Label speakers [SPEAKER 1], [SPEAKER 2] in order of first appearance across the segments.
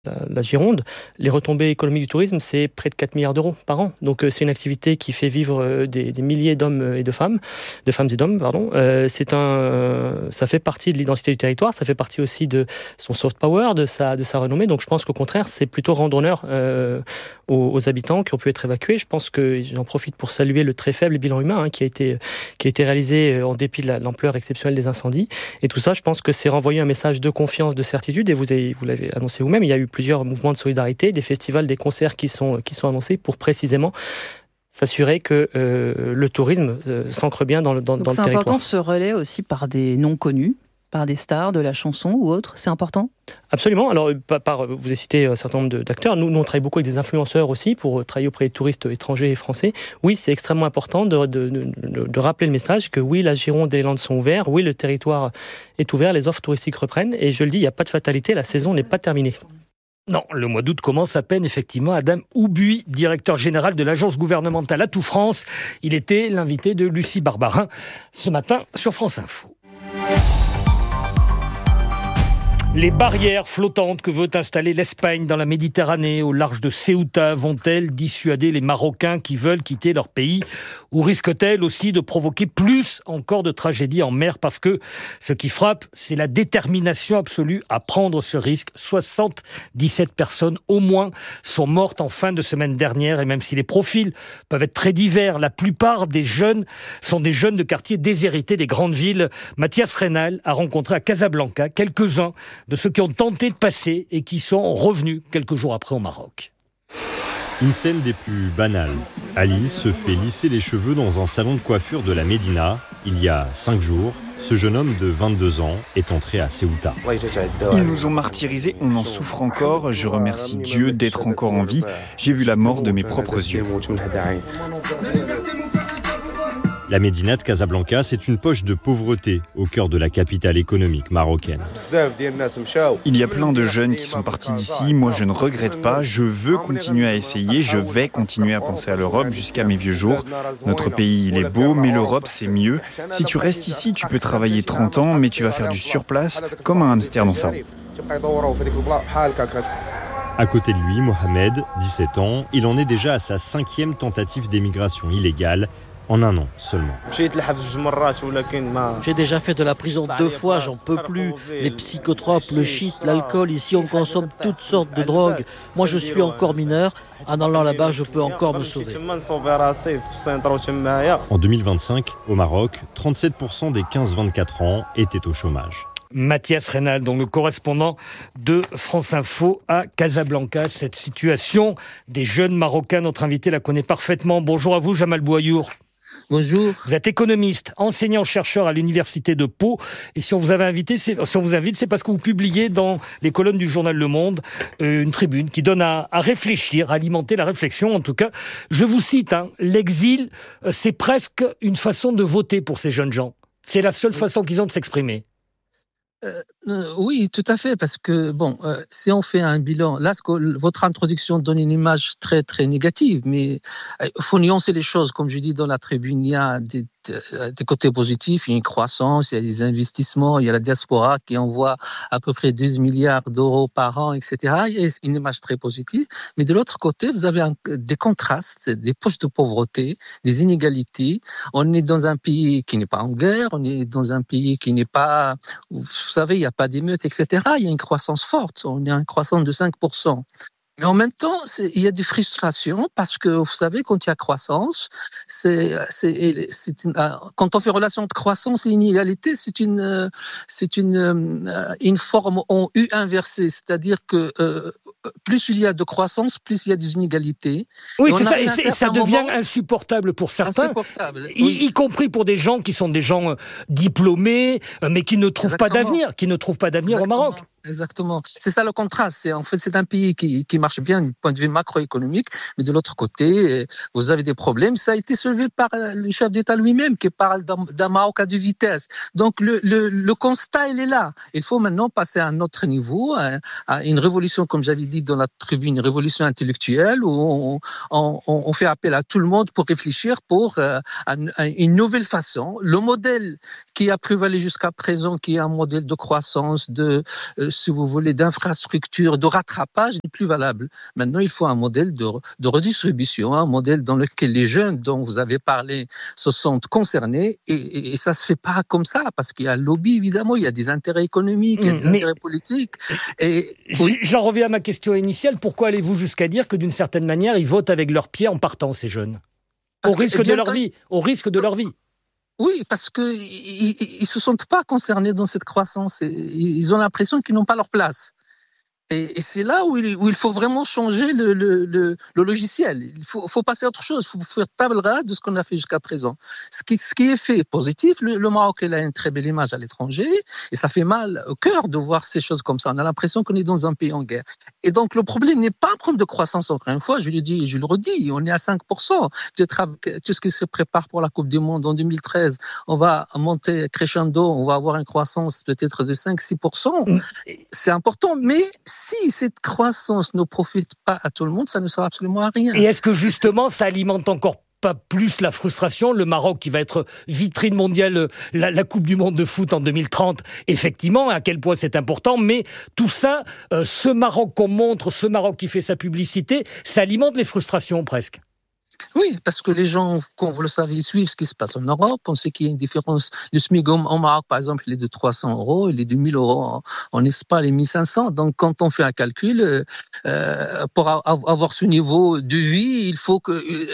[SPEAKER 1] la Gironde, les retombées économiques du tourisme, c'est près de 4 milliards d'euros par an. Donc c'est une activité qui fait vivre des milliers d'hommes et de femmes et d'hommes, pardon. Ça fait partie de l'identité du territoire, ça fait partie aussi de son soft power, de sa renommée. Donc je pense qu'au contraire, c'est plutôt rendre honneur aux habitants qui ont pu être évacués. Je pense que j'en profite pour saluer le très faible bilan humain qui a été réalisé en dépit de l'ampleur exceptionnelle des incendies. Et tout ça, je pense que c'est renvoyer un message de confiance, de certitude. Et vous l'avez annoncé vous-même, il y a eu plusieurs mouvements de solidarité, des festivals, des concerts qui sont annoncés pour précisément s'assurer que le tourisme s'ancre bien dans le territoire.
[SPEAKER 2] C'est important ce relais aussi par des noms connus, par des stars de la chanson ou autres, c'est important ?
[SPEAKER 1] Absolument. Alors, vous avez cité un certain nombre d'acteurs. Nous, on travaille beaucoup avec des influenceurs aussi pour travailler auprès des touristes étrangers et français. Oui, c'est extrêmement important de rappeler le message que oui, la Gironde et les Landes sont ouverts. Oui, le territoire est ouvert, les offres touristiques reprennent. Et je le dis, il n'y a pas de fatalité, la saison n'est pas terminée.
[SPEAKER 3] Non, le mois d'août commence à peine, effectivement. Adam Oubuy, directeur général de l'agence gouvernementale Atout France. Il était l'invité de Lucie Barbarin ce matin sur France Info. Les barrières flottantes que veut installer l'Espagne dans la Méditerranée au large de Ceuta vont-elles dissuader les Marocains qui veulent quitter leur pays ou risquent-elles aussi de provoquer plus encore de tragédies en mer parce que ce qui frappe, c'est la détermination absolue à prendre ce risque. 77 personnes au moins sont mortes en fin de semaine dernière et même si les profils peuvent être très divers, la plupart des jeunes sont des jeunes de quartiers déshérités des grandes villes. Mathias Reynal a rencontré à Casablanca quelques-uns de ceux qui ont tenté de passer et qui sont revenus quelques jours après au Maroc.
[SPEAKER 4] Une scène des plus banales. Alice se fait lisser les cheveux dans un salon de coiffure de la Médina. Il y a 5 jours, ce jeune homme de 22 ans est entré à Ceuta.
[SPEAKER 5] Ils nous ont martyrisés, on en souffre encore. Je remercie Dieu d'être encore en vie. J'ai vu la mort de mes propres yeux.
[SPEAKER 4] La Médina de Casablanca, c'est une poche de pauvreté au cœur de la capitale économique marocaine.
[SPEAKER 5] Il y a plein de jeunes qui sont partis d'ici. Moi, je ne regrette pas. Je veux continuer à essayer. Je vais continuer à penser à l'Europe jusqu'à mes vieux jours. Notre pays, il est beau, mais l'Europe, c'est mieux. Si tu restes ici, tu peux travailler 30 ans, mais tu vas faire du surplace comme un hamster dans sa roue.
[SPEAKER 4] À côté de lui, Mohamed, 17 ans, il en est déjà à sa 5e tentative d'émigration illégale. En un an seulement.
[SPEAKER 6] J'ai déjà fait de la prison 2 fois, j'en peux plus. Les psychotropes, le shit, l'alcool, ici on consomme toutes sortes de drogues. Moi je suis encore mineur, en allant là-bas je peux encore me sauver.
[SPEAKER 4] En 2025, au Maroc, 37% des 15-24 ans étaient au chômage.
[SPEAKER 3] Mathias Reynal, donc le correspondant de France Info à Casablanca. Cette situation des jeunes Marocains, notre invité la connaît parfaitement. Bonjour à vous, Jamal Bouayour.
[SPEAKER 7] Bonjour.
[SPEAKER 3] Vous êtes économiste, enseignant-chercheur à l'université de Pau. Et si on vous invite, c'est parce que vous publiez dans les colonnes du journal Le Monde une tribune qui donne à réfléchir, à alimenter la réflexion. En tout cas, je vous cite, l'exil, c'est presque une façon de voter pour ces jeunes gens. C'est la seule façon qu'ils ont de s'exprimer.
[SPEAKER 7] Oui, tout à fait, parce que si on fait un bilan, là, votre introduction donne une image très très négative, mais il faut nuancer les choses. Comme je dis dans la tribune, il y a des côtés positifs, il y a une croissance, il y a des investissements, il y a la diaspora qui envoie à peu près 12 milliards d'euros par an, etc. Il y a une image très positive, mais de l'autre côté, vous avez des contrastes, des poches de pauvreté, des inégalités. On est dans un pays qui n'est pas en guerre, on est dans un pays qui n'est pas, vous savez, il n'y a pas d'émeutes, etc. Il y a une croissance forte, on est à une croissance de 5%. Mais en même temps, il y a des frustrations parce que, vous savez, quand il y a croissance, quand on fait relation de croissance et inégalité, c'est une forme en U inversée. C'est-à-dire que plus il y a de croissance, plus il y a des inégalités.
[SPEAKER 3] Oui, c'est ça, et ça devient insupportable pour certains, y compris pour des gens qui sont des gens diplômés, mais qui ne trouvent pas d'avenir, au Maroc.
[SPEAKER 7] Exactement. C'est ça le contraste. C'est un pays qui marche bien du point de vue macroéconomique, mais de l'autre côté, vous avez des problèmes. Ça a été soulevé par le chef d'État lui-même qui parle d'un Maroc à 2 vitesses. Donc le constat, il est là. Il faut maintenant passer à un autre niveau, à une révolution, comme j'avais dit dans la tribune, une révolution intellectuelle où on fait appel à tout le monde pour réfléchir pour une nouvelle façon. Le modèle qui a prévalu jusqu'à présent, qui est un modèle de croissance, si vous voulez, d'infrastructure, de rattrapage n'est plus valable. Maintenant, il faut un modèle de redistribution, un modèle dans lequel les jeunes dont vous avez parlé se sentent concernés et ça se fait pas comme ça parce qu'il y a le lobby, évidemment, il y a des intérêts économiques, il y a des intérêts politiques. Et oui.
[SPEAKER 3] J'en reviens à ma question initiale. Pourquoi allez-vous jusqu'à dire que d'une certaine manière, ils votent avec leurs pieds en partant, ces jeunes ? Au risque de leur vie.
[SPEAKER 7] Oui, parce qu'ils ne se sentent pas concernés dans cette croissance. Ils ont l'impression qu'ils n'ont pas leur place. Et c'est là où il faut vraiment changer le logiciel. Il faut passer à autre chose. Il faut faire table rase de ce qu'on a fait jusqu'à présent. Ce qui est fait positif, le Maroc il a une très belle image à l'étranger et ça fait mal au cœur de voir ces choses comme ça. On a l'impression qu'on est dans un pays en guerre. Et donc le problème n'est pas un problème de croissance, encore une fois, je le dis et je le redis, on est à 5%. Peut-être avec tout ce qui se prépare pour la Coupe du Monde en 2013, on va monter crescendo, on va avoir une croissance peut-être de 5-6%. C'est important, mais si cette croissance ne profite pas à tout le monde, ça ne sert absolument à rien.
[SPEAKER 3] Et est-ce que justement ça alimente encore pas plus la frustration ? Le Maroc qui va être vitrine mondiale, la Coupe du Monde de foot en 2030, effectivement, à quel point c'est important, mais tout ça, ce Maroc qu'on montre, ce Maroc qui fait sa publicité, ça alimente les frustrations presque.
[SPEAKER 7] Oui, parce que les gens, comme vous le savez, ils suivent ce qui se passe en Europe. On sait qu'il y a une différence. Le SMIC en Maroc, par exemple, il est de 300 €, il est de 1 000 € en Espagne, il est 1 500. Donc, quand on fait un calcul, pour avoir ce niveau de vie, il faut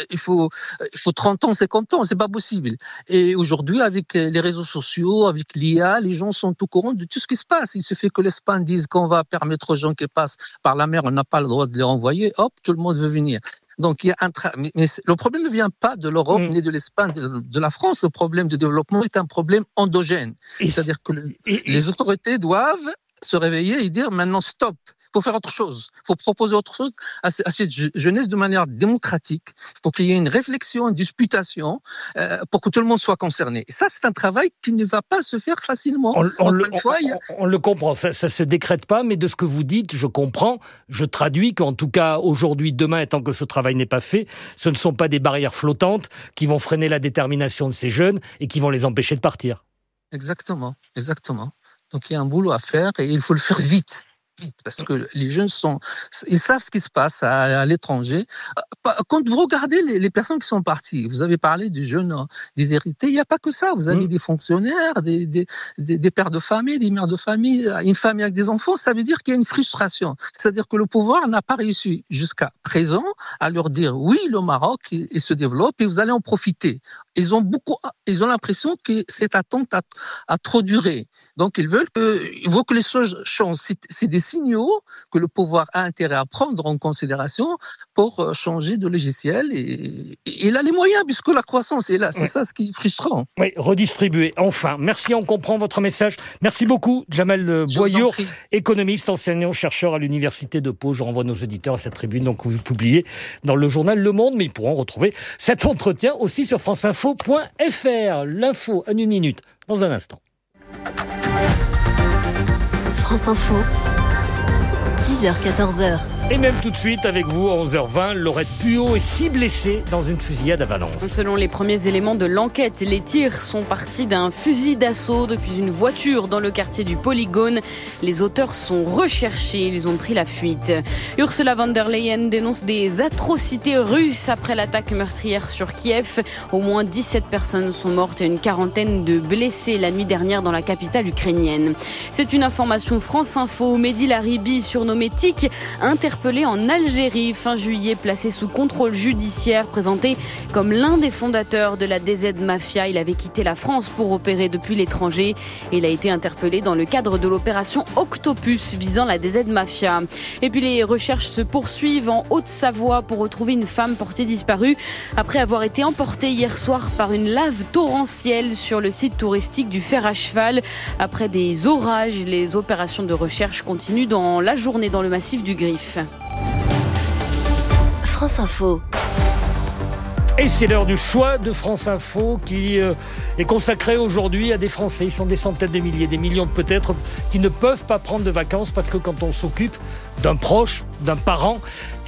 [SPEAKER 7] 30 ans, 50 ans. C'est pas possible. Et aujourd'hui, avec les réseaux sociaux, avec l'IA, les gens sont au courant de tout ce qui se passe. Il suffit que l'Espagne dise qu'on va permettre aux gens qui passent par la mer, on n'a pas le droit de les renvoyer. Hop, tout le monde veut venir. Donc, il y a mais le problème ne vient pas de l'Europe ni de l'Espagne, de la France. Le problème de développement est un problème endogène. C'est-à-dire que les autorités doivent se réveiller et dire maintenant stop. Il faut faire autre chose. Il faut proposer autre chose à cette jeunesse de manière démocratique. Il faut qu'il y ait une réflexion, une disputation pour que tout le monde soit concerné. Et ça, c'est un travail qui ne va pas se faire facilement.
[SPEAKER 3] On le comprend, ça ne se décrète pas, mais de ce que vous dites, je comprends, je traduis qu'en tout cas, aujourd'hui, demain, tant que ce travail n'est pas fait, ce ne sont pas des barrières flottantes qui vont freiner la détermination de ces jeunes et qui vont les empêcher de partir.
[SPEAKER 7] Exactement. Donc, il y a un boulot à faire et il faut le faire vite. Parce que les jeunes ils savent ce qui se passe à l'étranger. Quand vous regardez les personnes qui sont parties, vous avez parlé des jeunes déshérités, il n'y a pas que ça. Vous avez des fonctionnaires, des pères de famille, des mères de famille, une famille avec des enfants, ça veut dire qu'il y a une frustration. C'est-à-dire que le pouvoir n'a pas réussi jusqu'à présent à leur dire oui, le Maroc il se développe et vous allez en profiter. Ils ont l'impression que cette attente a trop duré. Donc ils veulent que les choses changent. C'est des signaux que le pouvoir a intérêt à prendre en considération pour changer de logiciel. Et il a les moyens, puisque la croissance est là. C'est ça ce qui est frustrant.
[SPEAKER 3] Oui, redistribuer, enfin. Merci, on comprend votre message. Merci beaucoup, Djamel Boyour, économiste, enseignant-chercheur à l'Université de Pau. Je renvoie nos auditeurs à cette tribune donc, que vous publiez dans le journal Le Monde, mais ils pourront retrouver cet entretien aussi sur franceinfo.fr. L'info en 1 minute, dans un instant.
[SPEAKER 8] France Info, 10h-14h.
[SPEAKER 3] Et même tout de suite avec vous, à 11h20, Laurette Puot est 6 blessés dans une fusillade à Valence.
[SPEAKER 9] Selon les premiers éléments de l'enquête, les tirs sont partis d'un fusil d'assaut depuis une voiture dans le quartier du Polygone. Les auteurs sont recherchés, ils ont pris la fuite. Ursula von der Leyen dénonce des atrocités russes après l'attaque meurtrière sur Kiev. Au moins 17 personnes sont mortes et une quarantaine de blessés la nuit dernière dans la capitale ukrainienne. C'est une information France Info. Mehdi Laribi, surnommé Tic, interpellé en Algérie fin juillet, placé sous contrôle judiciaire, présenté comme l'un des fondateurs de la DZ Mafia. Il avait quitté la France pour opérer depuis l'étranger. Il a été interpellé dans le cadre de l'opération Octopus visant la DZ Mafia. Et puis les recherches se poursuivent en Haute-Savoie pour retrouver une femme portée disparue après avoir été emportée hier soir par une lave torrentielle sur le site touristique du Fer à Cheval. Après des orages, les opérations de recherche continuent dans la journée dans le massif du Griffe.
[SPEAKER 8] France Info.
[SPEAKER 3] Et c'est l'heure du choix de France Info qui est consacré aujourd'hui à des Français. Ils sont des centaines de milliers, des millions peut-être, qui ne peuvent pas prendre de vacances parce que quand on s'occupe d'un proche, d'un parent,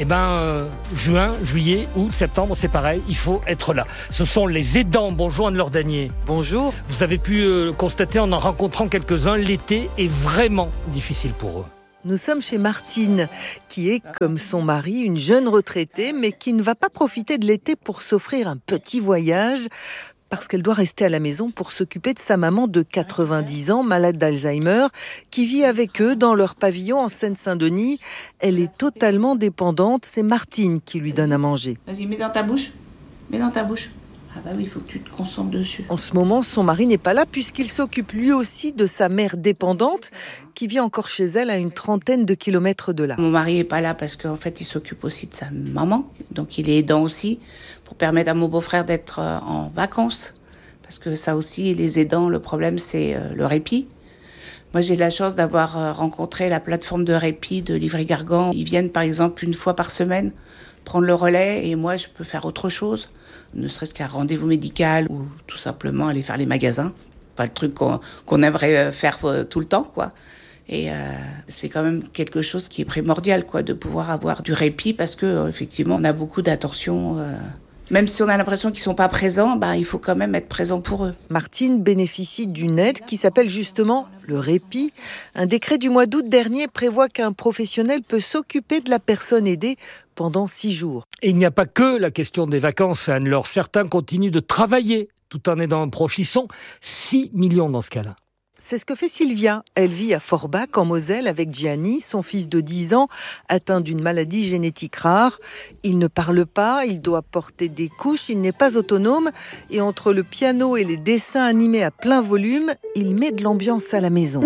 [SPEAKER 3] juin, juillet, août, septembre, c'est pareil, il faut être là. Ce sont les aidants. Bonjour Anne-Laure Danier.
[SPEAKER 8] Bonjour.
[SPEAKER 3] Vous avez pu constater en rencontrant quelques-uns, l'été est vraiment difficile pour eux.
[SPEAKER 8] Nous sommes chez Martine, qui est, comme son mari, une jeune retraitée, mais qui ne va pas profiter de l'été pour s'offrir un petit voyage, parce qu'elle doit rester à la maison pour s'occuper de sa maman de 90 ans, malade d'Alzheimer, qui vit avec eux dans leur pavillon en Seine-Saint-Denis. Elle est totalement dépendante, c'est Martine qui lui donne à manger.
[SPEAKER 10] Vas-y, mets dans ta bouche. Mets dans ta bouche. Ah bah oui, il faut que tu te concentres dessus.
[SPEAKER 8] En ce moment, son mari n'est pas là puisqu'il s'occupe lui aussi de sa mère dépendante qui vit encore chez elle à une trentaine de kilomètres de là.
[SPEAKER 10] Mon mari n'est pas là parce qu'en fait, il s'occupe aussi de sa maman. Donc il est aidant aussi pour permettre à mon beau-frère d'être en vacances. Parce que ça aussi, les aidants, le problème, c'est le répit. Moi, j'ai la chance d'avoir rencontré la plateforme de répit de Livry-Gargan. Ils viennent par exemple une fois par semaine prendre le relais et moi, je peux faire autre chose. Ne serait-ce qu'un rendez-vous médical ou tout simplement aller faire les magasins. Enfin, le truc qu'on aimerait faire tout le temps, quoi. Et c'est quand même quelque chose qui est primordial, quoi, de pouvoir avoir du répit parce que effectivement, on a beaucoup d'attention. Même si on a l'impression qu'ils sont pas présents, il faut quand même être présent pour eux.
[SPEAKER 8] Martine bénéficie d'une aide qui s'appelle justement le répit. Un décret du mois d'août dernier prévoit qu'un professionnel peut s'occuper de la personne aidée pendant 6 jours.
[SPEAKER 3] Et il n'y a pas que la question des vacances, Anne-Laure. Certains continuent de travailler tout en aidant un proche. Ils sont 6 millions dans ce cas-là.
[SPEAKER 8] C'est ce que fait Sylvia. Elle vit à Forbach, en Moselle, avec Gianni, son fils de 10 ans, atteint d'une maladie génétique rare. Il ne parle pas, il doit porter des couches, il n'est pas autonome. Et entre le piano et les dessins animés à plein volume, il met de l'ambiance à la maison.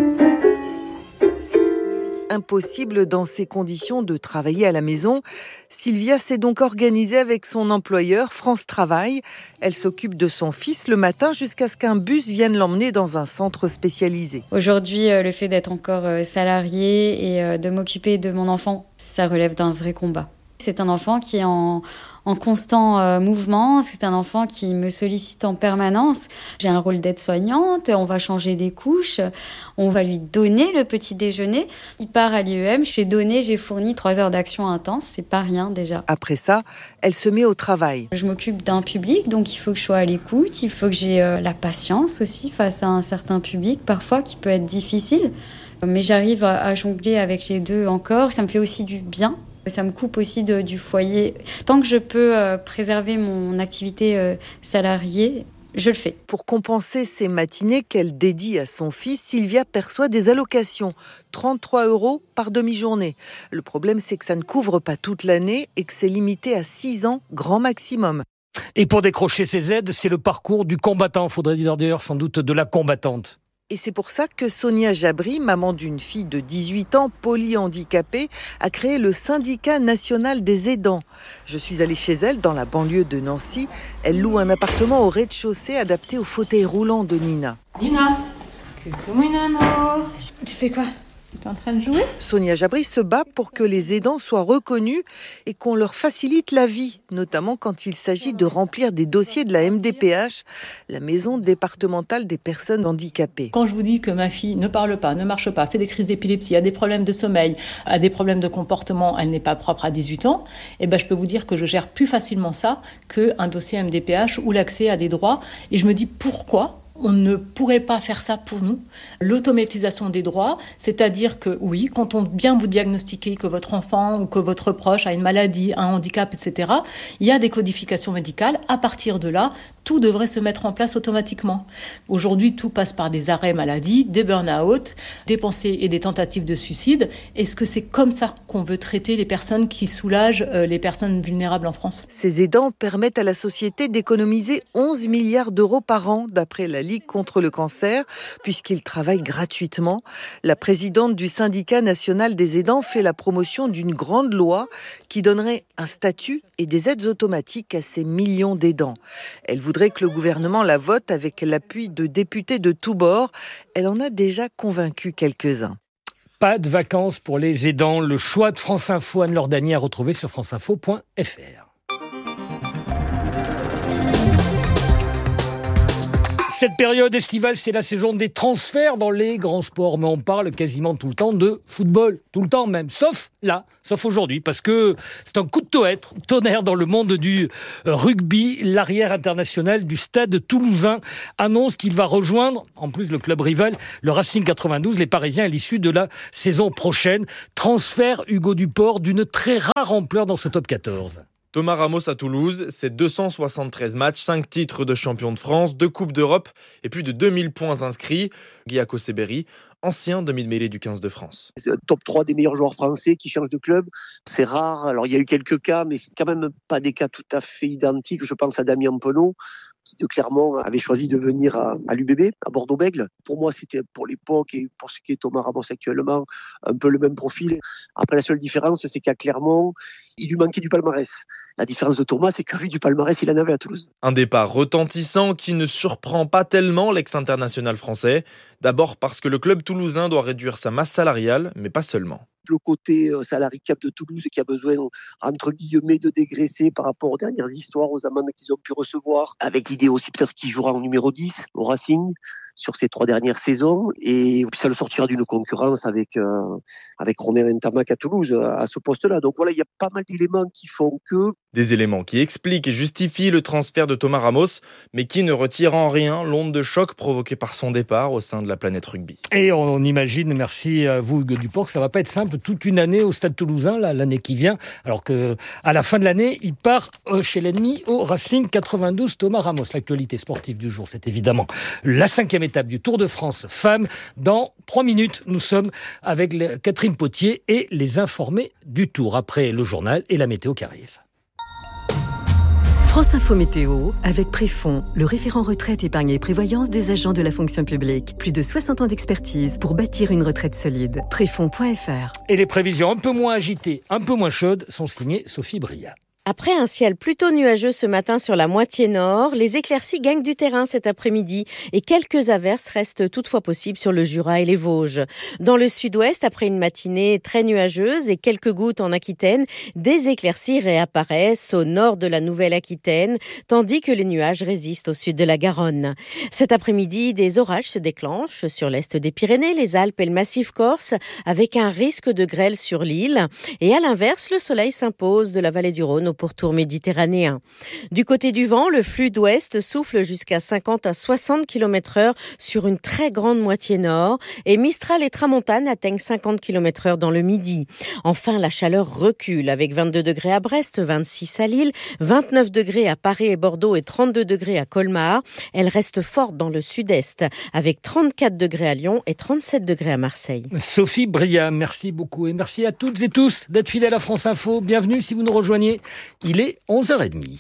[SPEAKER 8] Impossible dans ces conditions de travailler à la maison. Sylvia s'est donc organisée avec son employeur France Travail. Elle s'occupe de son fils le matin jusqu'à ce qu'un bus vienne l'emmener dans un centre spécialisé.
[SPEAKER 11] Aujourd'hui, le fait d'être encore salariée et de m'occuper de mon enfant, ça relève d'un vrai combat. C'est un enfant qui est en constant mouvement, c'est un enfant qui me sollicite en permanence. J'ai un rôle d'aide-soignante, on va changer des couches, on va lui donner le petit déjeuner. Il part à l'IEM, j'ai fourni 3 heures d'action intense, c'est pas rien déjà.
[SPEAKER 8] Après ça, elle se met au travail.
[SPEAKER 11] Je m'occupe d'un public, donc il faut que je sois à l'écoute, il faut que j'ai la patience aussi face à un certain public, parfois qui peut être difficile. Mais j'arrive à jongler avec les deux encore, ça me fait aussi du bien. Ça me coupe aussi du foyer. Tant que je peux préserver mon activité salariée, je le fais.
[SPEAKER 8] Pour compenser ces matinées qu'elle dédie à son fils, Sylvia perçoit des allocations, 33 € par demi-journée. Le problème, c'est que ça ne couvre pas toute l'année et que c'est limité à 6 ans, grand maximum.
[SPEAKER 3] Et pour décrocher ces aides, c'est le parcours du combattant. Faudrait dire d'ailleurs sans doute de la combattante.
[SPEAKER 8] Et c'est pour ça que Sonia Jabri, maman d'une fille de 18 ans, polyhandicapée, a créé le syndicat national des aidants. Je suis allée chez elle, dans la banlieue de Nancy. Elle loue un appartement au rez-de-chaussée adapté au fauteuil roulant de Nina.
[SPEAKER 12] Nina, coucou mon amour. Tu fais quoi ? T'es en train de jouer ?
[SPEAKER 8] Sonia Jabri se bat pour que les aidants soient reconnus et qu'on leur facilite la vie, notamment quand il s'agit de remplir des dossiers de la MDPH, la Maison départementale des personnes handicapées.
[SPEAKER 12] Quand je vous dis que ma fille ne parle pas, ne marche pas, fait des crises d'épilepsie, a des problèmes de sommeil, a des problèmes de comportement, elle n'est pas propre à 18 ans, je peux vous dire que je gère plus facilement ça qu'un dossier MDPH ou l'accès à des droits. Et je me dis pourquoi on ne pourrait pas faire ça pour nous. L'automatisation des droits, c'est-à-dire que oui, quand on vient vous diagnostiquer que votre enfant ou que votre proche a une maladie, un handicap, etc., il y a des codifications médicales. À partir de là, tout devrait se mettre en place automatiquement. Aujourd'hui, tout passe par des arrêts maladie, des burn-out, des pensées et des tentatives de suicide. Est-ce que c'est comme ça qu'on veut traiter les personnes qui soulagent les personnes vulnérables en France ?
[SPEAKER 8] Ces aidants permettent à la société d'économiser 11 milliards d'euros par an, d'après la Ligue contre le cancer, puisqu'ils travaillent gratuitement. La présidente du syndicat national des aidants fait la promotion d'une grande loi qui donnerait un statut et des aides automatiques à ces millions d'aidants. Elle voudrait que le gouvernement la vote avec l'appui de députés de tous bords. Elle en a déjà convaincu quelques-uns.
[SPEAKER 3] Pas de vacances pour les aidants. Le choix de France Info, Anne-Laure Danier, à retrouver sur franceinfo.fr. Cette période estivale, c'est la saison des transferts dans les grands sports, mais on parle quasiment tout le temps de football, tout le temps même, sauf aujourd'hui, parce que c'est un coup de tonnerre dans le monde du rugby. L'arrière international du Stade Toulousain annonce qu'il va rejoindre, en plus le club rival, le Racing 92, les Parisiens à l'issue de la saison prochaine. Transfert Hugo Duport d'une très rare ampleur dans ce top 14.
[SPEAKER 13] Thomas Ramos à Toulouse, c'est 273 matchs, 5 titres de champion de France, 2 Coupes d'Europe et plus de 2000 points inscrits. Guillaume Seberi, ancien demi-de-mêlée du 15 de France.
[SPEAKER 14] C'est le top 3 des meilleurs joueurs français qui changent de club. C'est rare. Alors, il y a eu quelques cas, mais c'est quand même pas des cas tout à fait identiques. Je pense à Damien Penaud, qui de Clermont avait choisi de venir à l'UBB, à Bordeaux-Bègles. Pour moi, c'était pour l'époque et pour ce qui est Thomas Ramos actuellement, un peu le même profil. Après, la seule différence, c'est qu'à Clermont, il lui manquait du palmarès. La différence de Thomas, c'est que lui, du palmarès, il en avait à Toulouse.
[SPEAKER 13] Un départ retentissant qui ne surprend pas tellement l'ex-international français. D'abord parce que le club toulousain doit réduire sa masse salariale, mais pas seulement.
[SPEAKER 14] Le côté salarié cap de Toulouse qui a besoin, entre guillemets, de dégraisser par rapport aux dernières histoires, aux amendes qu'ils ont pu recevoir, avec l'idée aussi peut-être qu'il jouera en numéro 10 au Racing sur ces 3 dernières saisons, et puis ça le sortira d'une concurrence avec Romain Ntamak à Toulouse à ce poste-là. Donc voilà, il y a pas mal d'éléments qui font que...
[SPEAKER 13] Des éléments qui expliquent et justifient le transfert de Thomas Ramos, mais qui ne retirent en rien l'onde de choc provoquée par son départ au sein de la planète rugby.
[SPEAKER 3] Et on imagine, merci à vous Hugo Duport, que ça ne va pas être simple toute une année au Stade Toulousain, l'année qui vient, alors qu'à la fin de l'année, il part chez l'ennemi au Racing 92. Thomas Ramos, l'actualité sportive du jour, c'est évidemment la 5e étape du Tour de France femmes. Dans 3 minutes, nous sommes avec Catherine Potier et les informés du Tour, après le journal et la météo qui arrive.
[SPEAKER 15] France Info Météo, avec Préfond, le référent retraite, épargne et prévoyance des agents de la fonction publique. Plus de 60 ans d'expertise pour bâtir une retraite solide. Préfond.fr.
[SPEAKER 3] Et les prévisions un peu moins agitées, un peu moins chaudes, sont signées Sophie Bria.
[SPEAKER 16] Après un ciel plutôt nuageux ce matin sur la moitié nord, les éclaircies gagnent du terrain cet après-midi et quelques averses restent toutefois possibles sur le Jura et les Vosges. Dans le sud-ouest, après une matinée très nuageuse et quelques gouttes en Aquitaine, des éclaircies réapparaissent au nord de la Nouvelle-Aquitaine, tandis que les nuages résistent au sud de la Garonne. Cet après-midi, des orages se déclenchent sur l'est des Pyrénées, les Alpes et le Massif corse, avec un risque de grêle sur l'île. Et à l'inverse, le soleil s'impose de la vallée du Rhône au pourtour méditerranéen. Du côté du vent, le flux d'ouest souffle jusqu'à 50 à 60 km/h sur une très grande moitié nord et Mistral et Tramontane atteignent 50 km/h dans le midi. Enfin, la chaleur recule avec 22 degrés à Brest, 26 à Lille, 29 degrés à Paris et Bordeaux et 32 degrés à Colmar. Elle reste forte dans le sud-est avec 34 degrés à Lyon et 37 degrés à Marseille.
[SPEAKER 3] Sophie Bria, merci beaucoup et merci à toutes et tous d'être fidèles à France Info. Bienvenue si vous nous rejoignez. Il est 11h30.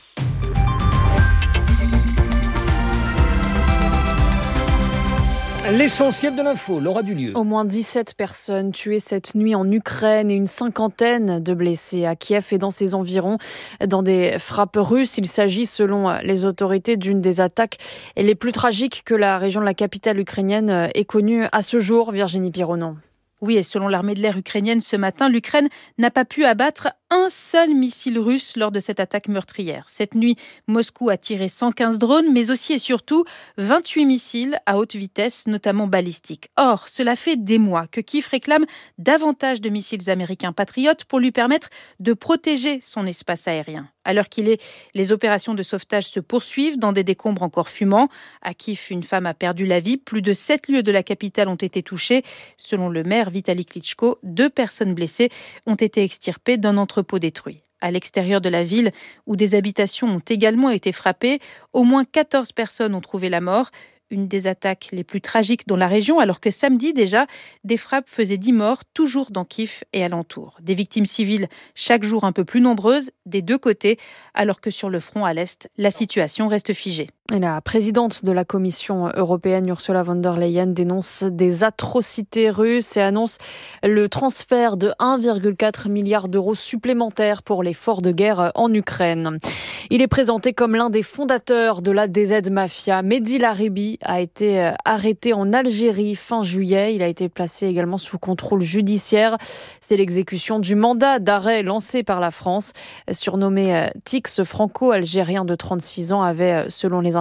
[SPEAKER 3] L'essentiel de l'info, Laura Dulieu.
[SPEAKER 17] Au moins 17 personnes tuées cette nuit en Ukraine et une 50aine de blessés à Kiev et dans ses environs. Dans des frappes russes, il s'agit selon les autorités d'une des attaques les plus tragiques que la région de la capitale ukrainienne ait connue à ce jour. Virginie Pironon.
[SPEAKER 18] Oui, et selon l'armée de l'air ukrainienne, ce matin, l'Ukraine n'a pas pu abattre un seul missile russe lors de cette attaque meurtrière. Cette nuit, Moscou a tiré 115 drones, mais aussi et surtout 28 missiles à haute vitesse, notamment balistiques. Or, cela fait des mois que Kiev réclame davantage de missiles américains patriotes pour lui permettre de protéger son espace aérien. À l'heure qu'il est, les opérations de sauvetage se poursuivent dans des décombres encore fumants. À Kiev, une femme a perdu la vie. Plus de 7 lieux de la capitale ont été touchés. Selon le maire Vitaly Klitschko, 2 personnes blessées ont été extirpées d'un entrepôt détruit. À l'extérieur de la ville, où des habitations ont également été frappées, au moins 14 personnes ont trouvé la mort. Une des attaques les plus tragiques dans la région, alors que samedi déjà, des frappes faisaient 10 morts, toujours dans Kiev et alentour. Des victimes civiles chaque jour un peu plus nombreuses, des deux côtés, alors que sur le front à l'Est, la situation reste figée.
[SPEAKER 17] Et la présidente de la Commission européenne, Ursula von der Leyen, dénonce des atrocités russes et annonce le transfert de 1,4 milliard d'euros supplémentaires pour l'effort de guerre en Ukraine. Il est présenté comme l'un des fondateurs de la DZ Mafia. Mehdi Laribi a été arrêté en Algérie fin juillet. Il a été placé également sous contrôle judiciaire. C'est l'exécution du mandat d'arrêt lancé par la France. Surnommé Tix, ce franco-algérien de 36 ans avait, selon les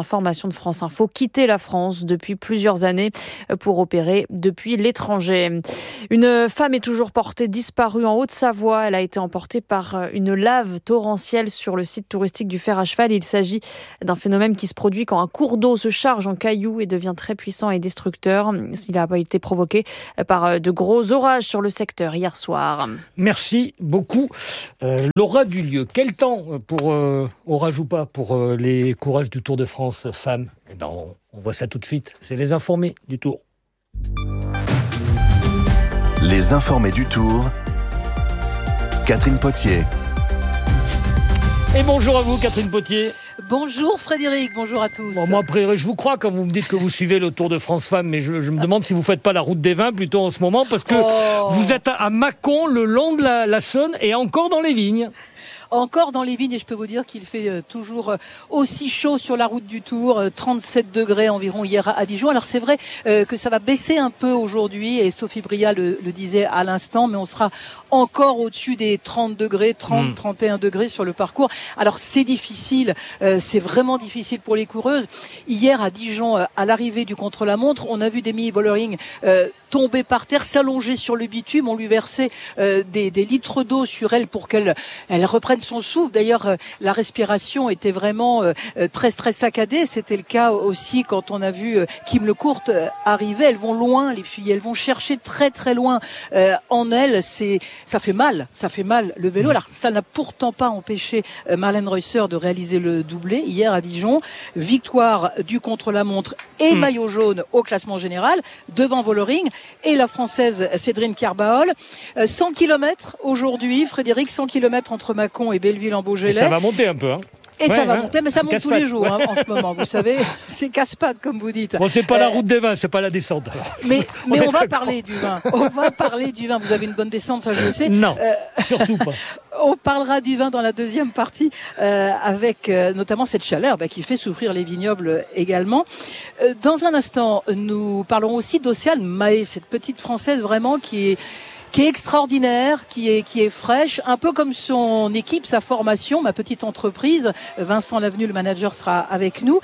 [SPEAKER 17] information de France Info, quittait la France depuis plusieurs années pour opérer depuis l'étranger. Une femme est toujours portée disparue en Haute-Savoie. Elle a été emportée par une lave torrentielle sur le site touristique du Fer à Cheval. Il s'agit d'un phénomène qui se produit quand un cours d'eau se charge en cailloux et devient très puissant et destructeur. Il a été provoqué par de gros orages sur le secteur hier soir.
[SPEAKER 3] Merci beaucoup. Laura Dulieu, quel temps pour orage ou pas pour les courages du Tour de France femmes? On voit ça tout de suite. C'est les informés du Tour.
[SPEAKER 19] Les informés du Tour. Catherine Potier.
[SPEAKER 3] Et bonjour à vous, Catherine Potier.
[SPEAKER 2] Bonjour Frédéric, bonjour à tous.
[SPEAKER 3] Bon, moi, après, je vous crois quand vous me dites que vous suivez le Tour de France Femmes, mais je me demande si vous ne faites pas la route des vins plutôt en ce moment, parce que vous êtes à Mâcon, le long de la Saône, et encore dans les vignes.
[SPEAKER 2] Encore dans les vignes, et je peux vous dire qu'il fait toujours aussi chaud sur la route du Tour, 37 degrés environ hier à Dijon. Alors c'est vrai que ça va baisser un peu aujourd'hui, et Sophie Bria le disait à l'instant, mais on sera encore au-dessus des 30 degrés, 31 degrés sur le parcours. Alors c'est difficile, c'est vraiment difficile pour les coureuses. Hier à Dijon, à l'arrivée du contre-la-montre, on a vu Demi Vollering tomber par terre, s'allonger sur le bitume. On lui versait des litres d'eau sur elle pour qu'elle reprenne son souffle. D'ailleurs, la respiration était vraiment très très saccadée. C'était le cas aussi quand on a vu Kim Lecourt arriver. Elles vont loin, les filles. Elles vont chercher très très loin en elles. Ça fait mal le vélo. Alors ça n'a pourtant pas empêché Marlène Reusser de réaliser le doublé hier à Dijon. Victoire du contre-la-montre et maillot jaune au classement général devant Vollering et la Française Cédrine Carbaol. 100 km aujourd'hui, Frédéric, 100 km entre Mâcon et Belleville-en-Beaujolais.
[SPEAKER 3] Ça va monter un peu, hein.
[SPEAKER 2] Et ça va monter, mais ça monte tous les jours en ce moment, vous savez. C'est casse-pattes, comme vous dites.
[SPEAKER 3] Bon, c'est pas la route des vins, c'est pas la descente.
[SPEAKER 2] Mais on va parler du vin. On va parler du vin. Vous avez une bonne descente, ça je le sais.
[SPEAKER 3] Non, surtout pas.
[SPEAKER 2] On parlera du vin dans la deuxième partie, avec notamment cette chaleur qui fait souffrir les vignobles également. Dans un instant, nous parlerons aussi d'Océane Mahé, cette petite Française vraiment qui est extraordinaire, qui est fraîche, un peu comme son équipe, sa formation, ma petite entreprise. Vincent Lavenu, le manager, sera avec nous.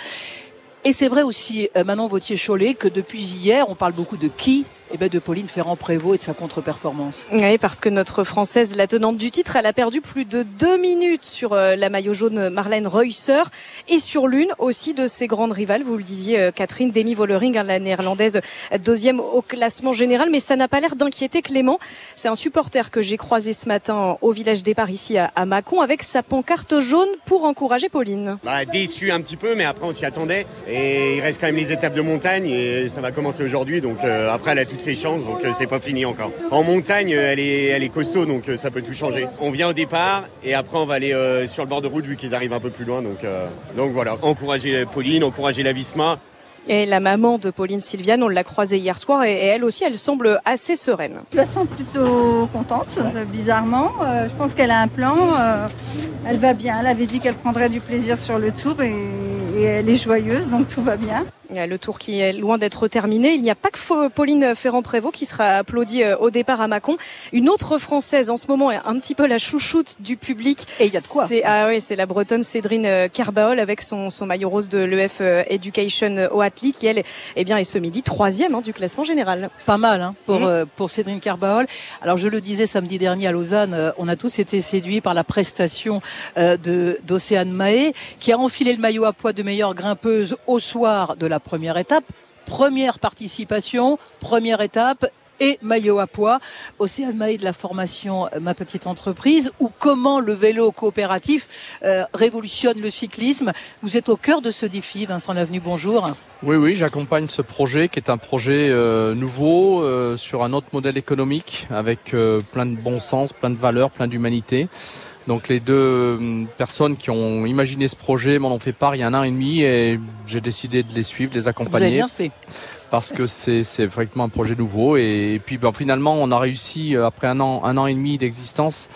[SPEAKER 2] Et c'est vrai aussi, Manon Vauthier-Cholet, que depuis hier, on parle beaucoup de qui ? De Pauline Ferrand-Prévot et de sa contre-performance.
[SPEAKER 20] Oui, parce que notre Française, la tenante du titre, elle a perdu plus de 2 minutes sur la maillot jaune Marlène Reusser et sur l'une aussi de ses grandes rivales, vous le disiez Catherine, Demi Vollering, la néerlandaise, deuxième au classement général, mais ça n'a pas l'air d'inquiéter Clément. C'est un supporter que j'ai croisé ce matin au village départ ici à Mâcon avec sa pancarte jaune pour encourager Pauline.
[SPEAKER 21] Déçu un petit peu, mais après on s'y attendait et il reste quand même les étapes de montagne et ça va commencer aujourd'hui, donc après elle a ses chances, donc c'est pas fini encore. En montagne, elle est costaud, donc ça peut tout changer. On vient au départ et après on va aller sur le bord de route vu qu'ils arrivent un peu plus loin, donc voilà. Encourager Pauline, encourager la Visma.
[SPEAKER 20] Et la maman de Pauline Sylviane, on l'a croisée hier soir et elle aussi, elle semble assez sereine.
[SPEAKER 22] Je la sens plutôt contente, bizarrement. Je pense qu'elle a un plan, elle va bien. Elle avait dit qu'elle prendrait du plaisir sur le tour et elle est joyeuse, donc tout va bien.
[SPEAKER 20] Le tour qui est loin d'être terminé. Il n'y a pas que Pauline Ferrand-Prévot qui sera applaudie au départ à Mâcon. Une autre Française en ce moment est un petit peu la chouchoute du public.
[SPEAKER 2] Et il y a de quoi.
[SPEAKER 20] C'est la Bretonne Cédrine Carbaol avec son maillot rose de l'EF Education Oatly qui elle est ce midi 3e du classement général.
[SPEAKER 2] Pas mal pour Cédrine Carbaol. Alors je le disais samedi dernier à Lausanne, on a tous été séduits par la prestation d'Océane Mahé qui a enfilé le maillot à poids de meilleure grimpeuse au soir de la première étape, première participation, première étape et maillot à poids. Océane Mahé de la formation Ma Petite Entreprise, ou comment le vélo coopératif révolutionne le cyclisme. Vous êtes au cœur de ce défi, Vincent Lavenu, bonjour.
[SPEAKER 23] Oui, j'accompagne ce projet qui est un projet nouveau sur un autre modèle économique avec plein de bon sens, plein de valeurs, plein d'humanité. Donc les deux personnes qui ont imaginé ce projet m'en ont fait part il y a 1 an et demi et j'ai décidé de les suivre, de les accompagner.
[SPEAKER 2] Vous avez bien fait.
[SPEAKER 23] Parce que c'est vraiment un projet nouveau et puis finalement on a réussi après un an et demi d'existence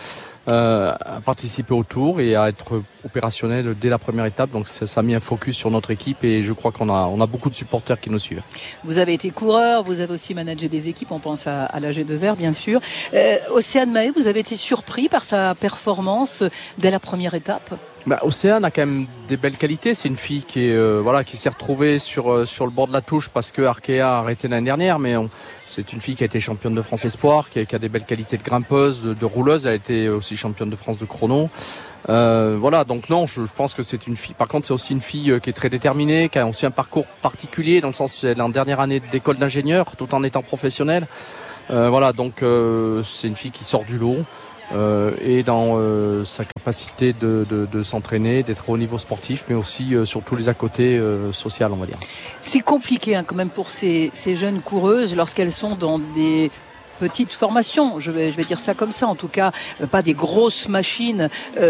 [SPEAKER 23] à participer au Tour et à être opérationnel dès la première étape. Donc ça a mis un focus sur notre équipe et je crois qu'on a beaucoup de supporters qui nous suivent.
[SPEAKER 2] Vous avez été coureur, vous avez aussi managé des équipes, on pense à la G2R bien sûr. Océane Mahé, vous avez été surpris par sa performance dès la première étape?
[SPEAKER 23] Océane a quand même des belles qualités. C'est une fille qui s'est retrouvée sur le bord de la touche parce que Arkea a arrêté l'année dernière, mais c'est une fille qui a été championne de France espoir, qui a des belles qualités de grimpeuse, de rouleuse. Elle a été aussi championne de France de chrono. Donc non, je pense que c'est une fille. Par contre, c'est aussi une fille qui est très déterminée, qui a aussi un parcours particulier dans le sens qu'elle est en dernière année d'école d'ingénieur, tout en étant professionnelle. C'est une fille qui sort du lot. Et dans sa capacité de s'entraîner, d'être au niveau sportif, mais aussi sur tous les à côté social, on va dire.
[SPEAKER 2] C'est compliqué quand même pour ces jeunes coureuses lorsqu'elles sont dans des petites formations, je vais dire ça comme ça, en tout cas pas des grosses machines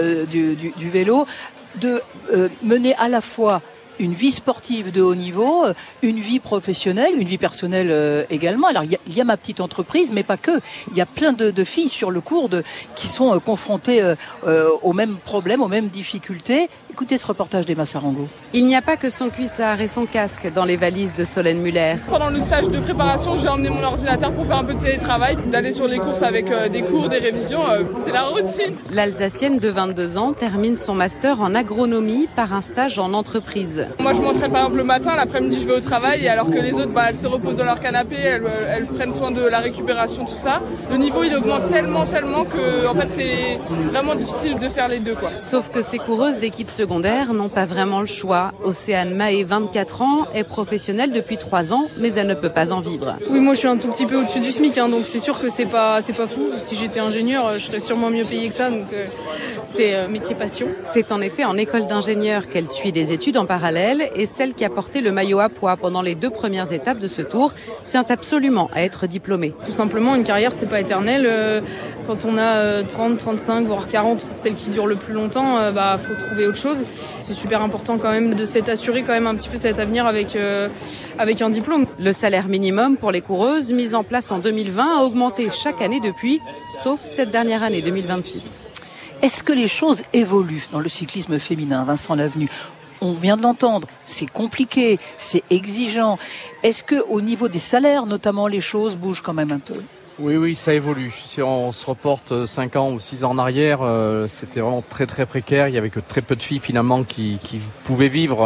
[SPEAKER 2] du vélo, de mener à la fois une vie sportive de haut niveau, une vie professionnelle, une vie personnelle également. Alors il y a ma petite entreprise, mais pas que. Il y a plein de filles sur le cours qui sont confrontées aux mêmes problèmes, aux mêmes difficultés. Écoutez ce reportage d'Emma Sarango.
[SPEAKER 1] Il n'y a pas que son cuissard et son casque dans les valises de Solène Muller.
[SPEAKER 5] Pendant le stage de préparation, j'ai emmené mon ordinateur pour faire un peu de télétravail, d'aller sur les courses avec des cours, des révisions. C'est la routine.
[SPEAKER 1] L'Alsacienne de 22 ans termine son master en agronomie par un stage en entreprise.
[SPEAKER 5] Moi, je m'entraîne par exemple le matin, l'après-midi, je vais au travail, et alors que les autres, elles se reposent dans leur canapé, elles prennent soin de la récupération, tout ça. Le niveau, il augmente tellement que, en fait, c'est vraiment difficile de faire les deux, quoi.
[SPEAKER 1] Sauf que ces coureuses d'équipe secondaire n'ont pas vraiment le choix. Océane Mahé, 24 ans, est professionnelle depuis 3 ans, mais elle ne peut pas en vivre.
[SPEAKER 5] Oui, moi je suis un tout petit peu au-dessus du SMIC, donc c'est sûr que c'est pas fou. Si j'étais ingénieur, je serais sûrement mieux payée que ça, donc c'est métier passion.
[SPEAKER 1] C'est en effet en école d'ingénieur qu'elle suit des études en parallèle, et celle qui a porté le maillot à pois pendant les 2 premières étapes de ce tour tient absolument à être diplômée.
[SPEAKER 5] Tout simplement, une carrière, c'est pas éternel. Quand on a 30, 35, voire 40, pour celle qui dure le plus longtemps, faut trouver autre chose. C'est super important quand même de s'être assuré quand même un petit peu cet avenir avec un diplôme.
[SPEAKER 1] Le salaire minimum pour les coureuses, mis en place en 2020, a augmenté chaque année depuis, sauf cette dernière année 2026.
[SPEAKER 2] Est-ce que les choses évoluent dans le cyclisme féminin, Vincent Lavenu ? On vient de l'entendre, c'est compliqué, c'est exigeant. Est-ce qu'au niveau des salaires, notamment, les choses bougent quand même un peu ?
[SPEAKER 23] Oui, ça évolue. Si on se reporte 5 ans ou 6 ans en arrière, c'était vraiment très très précaire. Il y avait que très peu de filles finalement qui pouvaient vivre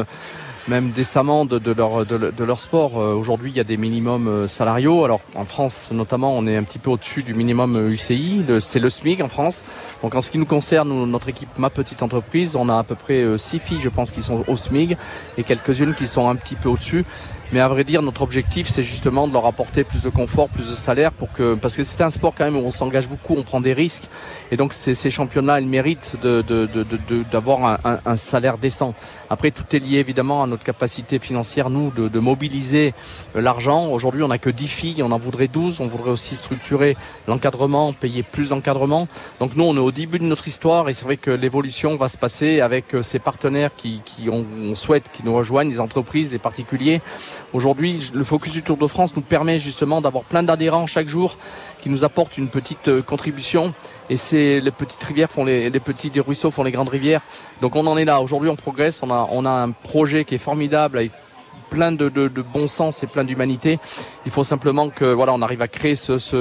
[SPEAKER 23] même décemment de leur sport. Aujourd'hui, il y a des minimums salariaux. Alors en France notamment, on est un petit peu au-dessus du minimum UCI. C'est le SMIC en France. Donc en ce qui nous concerne, notre équipe, ma petite entreprise, on a à peu près 6 filles, je pense, qui sont au SMIC et quelques-unes qui sont un petit peu au-dessus. Mais à vrai dire, notre objectif, c'est justement de leur apporter plus de confort, plus de salaire parce que c'est un sport quand même où on s'engage beaucoup, on prend des risques. Et donc, ces championnats, ils méritent d'avoir un salaire décent. Après, tout est lié évidemment à notre capacité financière, nous, de mobiliser l'argent. Aujourd'hui, on n'a que 10 filles, on en voudrait 12. On voudrait aussi structurer l'encadrement, payer plus d'encadrement. Donc nous, on est au début de notre histoire et c'est vrai que l'évolution va se passer avec ces partenaires on souhaite qui nous rejoignent, les entreprises, les particuliers. Aujourd'hui, le focus du Tour de France nous permet justement d'avoir plein d'adhérents chaque jour qui nous apportent une petite contribution. Et c'est les petites rivières les petits ruisseaux font les grandes rivières. Donc on en est là. Aujourd'hui, on progresse. On a un projet qui est formidable avec plein de bon sens et plein d'humanité. Il faut simplement que on arrive à créer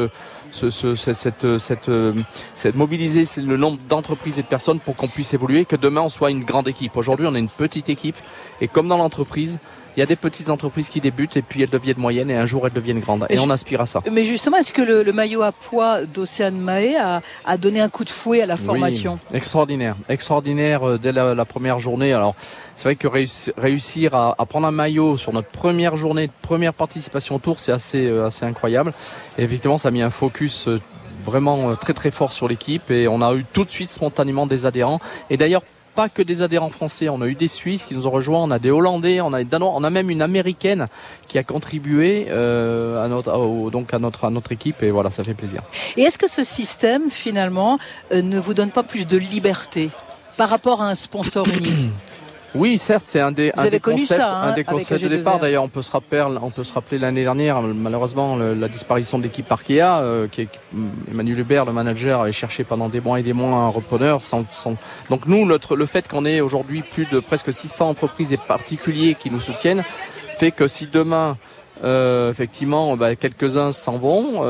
[SPEAKER 23] mobiliser le nombre d'entreprises et de personnes pour qu'on puisse évoluer, que demain on soit une grande équipe. Aujourd'hui, on est une petite équipe et comme dans l'entreprise, il y a des petites entreprises qui débutent et puis elles deviennent moyennes et un jour elles deviennent grandes. Et on aspire à ça.
[SPEAKER 2] Mais justement, est-ce que le maillot à pois d'Océane Mahé a donné un coup de fouet à la formation ?
[SPEAKER 23] Oui, extraordinaire dès la première journée. Alors c'est vrai que réussir à prendre un maillot sur notre première journée, première participation au Tour, c'est assez incroyable. Et effectivement, ça a mis un focus vraiment très très fort sur l'équipe et on a eu tout de suite spontanément des adhérents. Et d'ailleurs, pas que des adhérents français, on a eu des Suisses qui nous ont rejoints, on a des Hollandais, on a des Danois, on a même une Américaine qui a contribué à notre équipe et voilà, ça fait plaisir.
[SPEAKER 2] Et est-ce que ce système finalement ne vous donne pas plus de liberté par rapport à un sponsor unique ?
[SPEAKER 23] Oui, certes, c'est un des concepts de départ. D'ailleurs, on peut se rappeler l'année dernière, malheureusement, la disparition de l'équipe Arkea, Emmanuel Hubert, le manager, avait cherché pendant des mois et des mois un repreneur. Donc nous, le fait qu'on ait aujourd'hui plus de presque 600 entreprises et particuliers qui nous soutiennent, fait que si demain effectivement, quelques-uns s'en vont,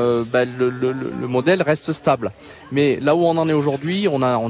[SPEAKER 23] le modèle reste stable. Mais là où on en est aujourd'hui, on a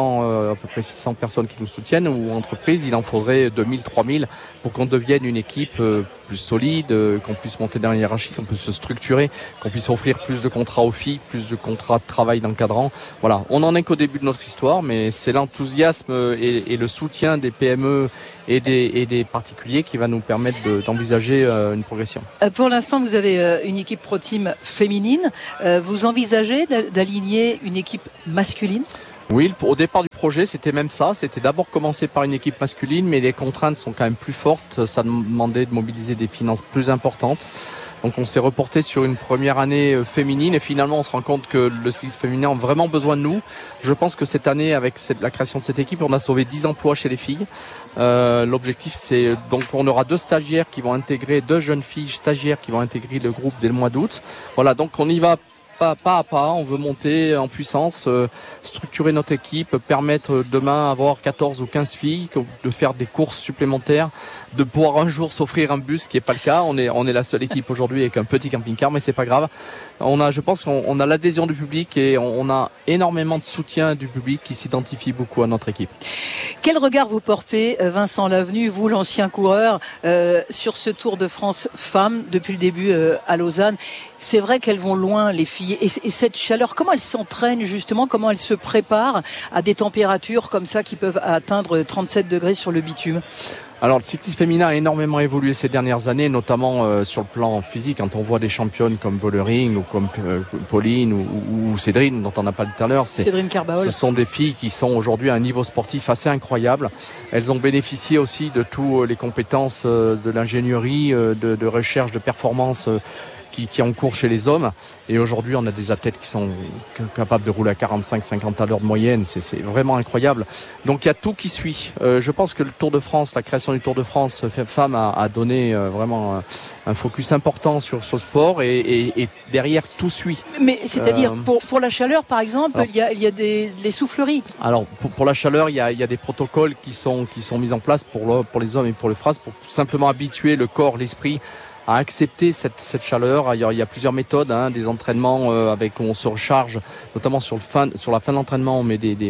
[SPEAKER 23] à peu près 600 personnes qui nous soutiennent, ou entreprises, il en faudrait 2000, 3000 pour qu'on devienne une équipe plus solide, qu'on puisse monter dans la hiérarchie, qu'on puisse se structurer, qu'on puisse offrir plus de contrats aux filles, plus de contrats de travail d'encadrant. Voilà, on en est qu'au début de notre histoire, mais c'est l'enthousiasme et le soutien des PME et des particuliers qui va nous permettre d'envisager une progression.
[SPEAKER 2] Pour l'instant, vous avez une équipe Pro Team féminine. Vous envisagez d'aligner une équipe masculine ?
[SPEAKER 23] Oui, au départ du projet, c'était même ça. C'était d'abord commencer par une équipe masculine, mais les contraintes sont quand même plus fortes. Ça demandait de mobiliser des finances plus importantes. Donc on s'est reporté sur une première année féminine et finalement on se rend compte que le cyclisme féminin a vraiment besoin de nous. Je pense que cette année, avec la création de cette équipe, on a sauvé 10 emplois chez les filles. L'objectif, c'est donc on aura 2 stagiaires qui vont intégrer, 2 jeunes filles stagiaires qui vont intégrer le groupe dès le mois d'août. Voilà, donc on y va pas à pas, on veut monter en puissance, structurer notre équipe, permettre demain avoir 14 ou 15 filles, de faire des courses supplémentaires, de pouvoir un jour s'offrir un bus, ce qui n'est pas le cas. On est la seule équipe aujourd'hui avec un petit camping-car, mais c'est pas grave. Je pense qu'on a l'adhésion du public et on a énormément de soutien du public qui s'identifie beaucoup à notre équipe.
[SPEAKER 2] Quel regard vous portez, Vincent Lavenu, vous l'ancien coureur, sur ce Tour de France femmes depuis le début à Lausanne? C'est vrai qu'elles vont loin, les filles, et cette chaleur, comment elles s'entraînent justement, comment elles se préparent à des températures comme ça qui peuvent atteindre 37 degrés sur le bitume?
[SPEAKER 23] Alors le cyclisme féminin a énormément évolué ces dernières années, notamment sur le plan physique. Quand on voit des championnes comme Vollering ou comme Pauline ou Cédrine, dont on a parlé tout à l'heure, ce sont des filles qui sont aujourd'hui à un niveau sportif assez incroyable. Elles ont bénéficié aussi de toutes les compétences de l'ingénierie, de recherche, de performance qui est en cours chez les hommes. Et aujourd'hui, on a des athlètes qui sont capables de rouler à 45-50 à l'heure de moyenne. C'est vraiment incroyable. Donc, il y a tout qui suit. Je pense que le Tour de France, la création du Tour de France femmes a donné vraiment un focus important sur ce sport et derrière, tout suit.
[SPEAKER 2] Mais c'est-à-dire, pour la chaleur, par exemple, il y a des souffleries.
[SPEAKER 23] Alors, pour la chaleur, il y a des protocoles qui sont mis en place pour les hommes et pour le FRAS pour simplement habituer le corps, l'esprit à accepter cette chaleur. Il y a plusieurs méthodes, des entraînements où on se recharge, notamment sur la fin de l'entraînement,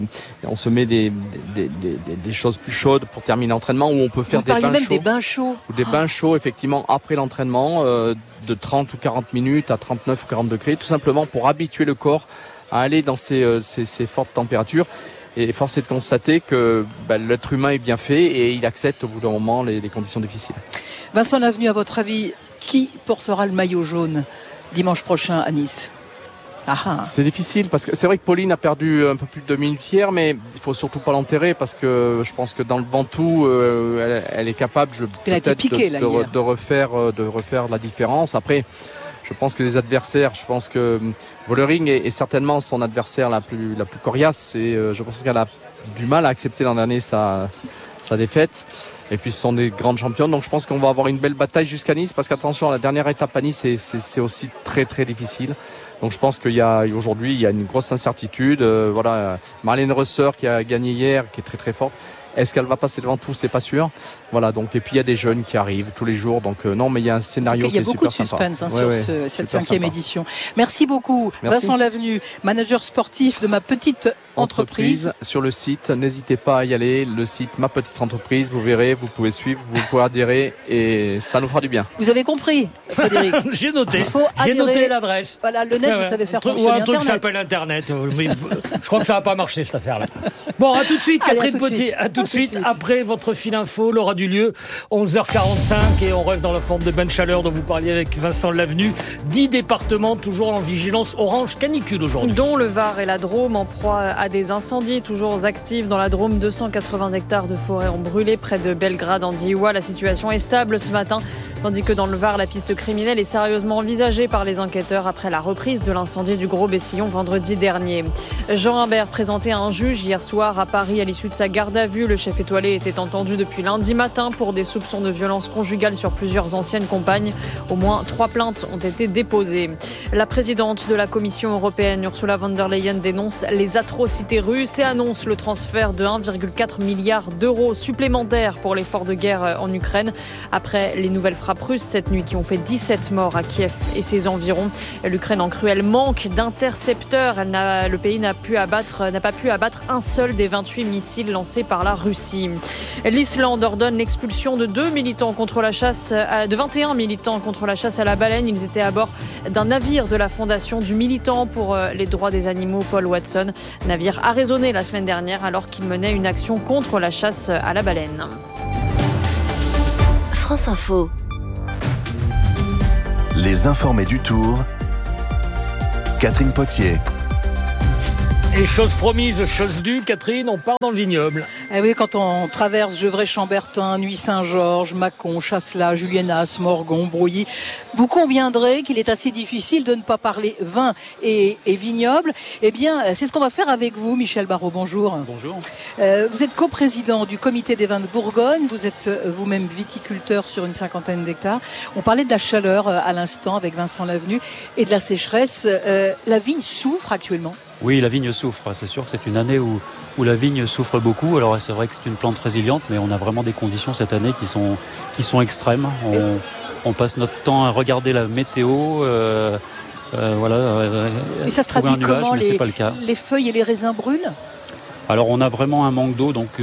[SPEAKER 23] on se met des choses plus chaudes pour terminer l'entraînement, où on peut faire
[SPEAKER 2] des bains chauds.
[SPEAKER 23] Ou des bains chauds, effectivement, après l'entraînement, de 30 ou 40 minutes à 39 ou 40 degrés, tout simplement pour habituer le corps à aller dans ces fortes températures. Et force est de constater que l'être humain est bien fait et il accepte au bout d'un moment les conditions difficiles.
[SPEAKER 2] Vincent Lavenu, à votre avis, qui portera le maillot jaune dimanche prochain à Nice?
[SPEAKER 23] C'est difficile parce que c'est vrai que Pauline a perdu un peu plus de 2 minutes hier, mais il faut surtout pas l'enterrer parce que je pense que dans le Ventoux, elle est capable de refaire la différence. Après, je pense que les adversaires, Vollering est certainement son adversaire la plus coriace et je pense qu'elle a du mal à accepter l'an dernier sa défaite. Et puis ce sont des grandes championnes, donc je pense qu'on va avoir une belle bataille jusqu'à Nice parce qu'attention, la dernière étape à Nice c'est aussi très très difficile. Donc je pense qu'aujourd'hui il y a une grosse incertitude. Marlène Reusser qui a gagné hier, qui est très très forte. Est-ce qu'elle va passer devant tout? C'est pas sûr. Voilà, donc et puis il y a des jeunes qui arrivent tous les jours. Donc non, mais il y a un scénario qui est super sympa.
[SPEAKER 2] Il y a beaucoup de suspense sur cette 5e édition. Merci beaucoup, Vincent Lavenu, manager sportif de Ma Petite Entreprise.
[SPEAKER 23] Sur le site, n'hésitez pas à y aller. Le site Ma Petite Entreprise, vous verrez, vous pouvez suivre, vous pouvez adhérer et ça nous fera du bien.
[SPEAKER 2] Vous avez compris, Frédéric?
[SPEAKER 3] J'ai noté. J'ai noté l'adresse.
[SPEAKER 2] Voilà, le net, vous savez faire fonctionner
[SPEAKER 3] Internet. Ou un truc qui s'appelle Internet. Je crois que ça va pas marcher cette affaire-là. Bon, à tout de suite, Catherine Potier. À tout de suite. Après votre fil info, l'aura du lieu, 11h45 et on reste dans la forme de bain de chaleur dont vous parliez avec Vincent Lavenu. 10 départements toujours en vigilance orange canicule aujourd'hui.
[SPEAKER 17] Dont le Var et la Drôme en proie à des incendies toujours actifs. Dans la Drôme, 280 hectares de forêt ont brûlé près de Belgrade en Diois. La situation est stable ce matin, tandis que dans le Var, la piste criminelle est sérieusement envisagée par les enquêteurs après la reprise de l'incendie du Gros Bessillon vendredi dernier. Jean Humbert présenté à un juge hier soir à Paris à l'issue de sa garde à vue. Le chef étoilé était entendu depuis lundi matin pour des soupçons de violence conjugale sur plusieurs anciennes compagnes. Au moins 3 plaintes ont été déposées. La présidente de la Commission européenne, Ursula von der Leyen, dénonce les atrocités russes et annonce le transfert de 1,4 milliard d'euros supplémentaires pour l'effort de guerre en Ukraine. Après les nouvelles frappes frappes russes cette nuit qui ont fait 17 morts à Kiev et ses environs. L'Ukraine en cruel manque d'intercepteurs. Le pays n'a pas pu abattre un seul des 28 missiles lancés par la Russie. L'Islande ordonne l'expulsion de 21 militants contre la chasse à la baleine. Ils étaient à bord d'un navire de la Fondation du militant pour les droits des animaux, Paul Watson. Navire arraisonné la semaine dernière alors qu'il menait une action contre la chasse à la baleine.
[SPEAKER 19] France Info. Les informés du Tour. Catherine Potier.
[SPEAKER 3] Et chose promise, chose due, Catherine, on part dans le vignoble.
[SPEAKER 2] Eh oui, quand on traverse Gevrey-Chambertin, Nuits-Saint-Georges, Mâcon, Chasselas, Juliénas, Morgon, Brouilly, vous conviendrez qu'il est assez difficile de ne pas parler vin et vignoble. Eh bien, c'est ce qu'on va faire avec vous, Michel Barraud. Bonjour.
[SPEAKER 4] Bonjour.
[SPEAKER 2] Vous êtes coprésident du comité des vins de Bourgogne. Vous êtes vous-même viticulteur sur une 50aine d'hectares. On parlait de la chaleur à l'instant avec Vincent Lavenu et de la sécheresse. La vigne souffre actuellement.
[SPEAKER 4] Oui, la vigne souffre. C'est sûr que c'est une année où la vigne souffre beaucoup. Alors c'est vrai que c'est une plante résiliente, mais on a vraiment des conditions cette année qui sont extrêmes. On passe notre temps à regarder la météo.
[SPEAKER 2] Et ça se traduit
[SPEAKER 4] nuage,
[SPEAKER 2] comment
[SPEAKER 4] c'est pas le cas.
[SPEAKER 2] Les feuilles et les raisins brûlent ?
[SPEAKER 4] Alors on a vraiment un manque d'eau, donc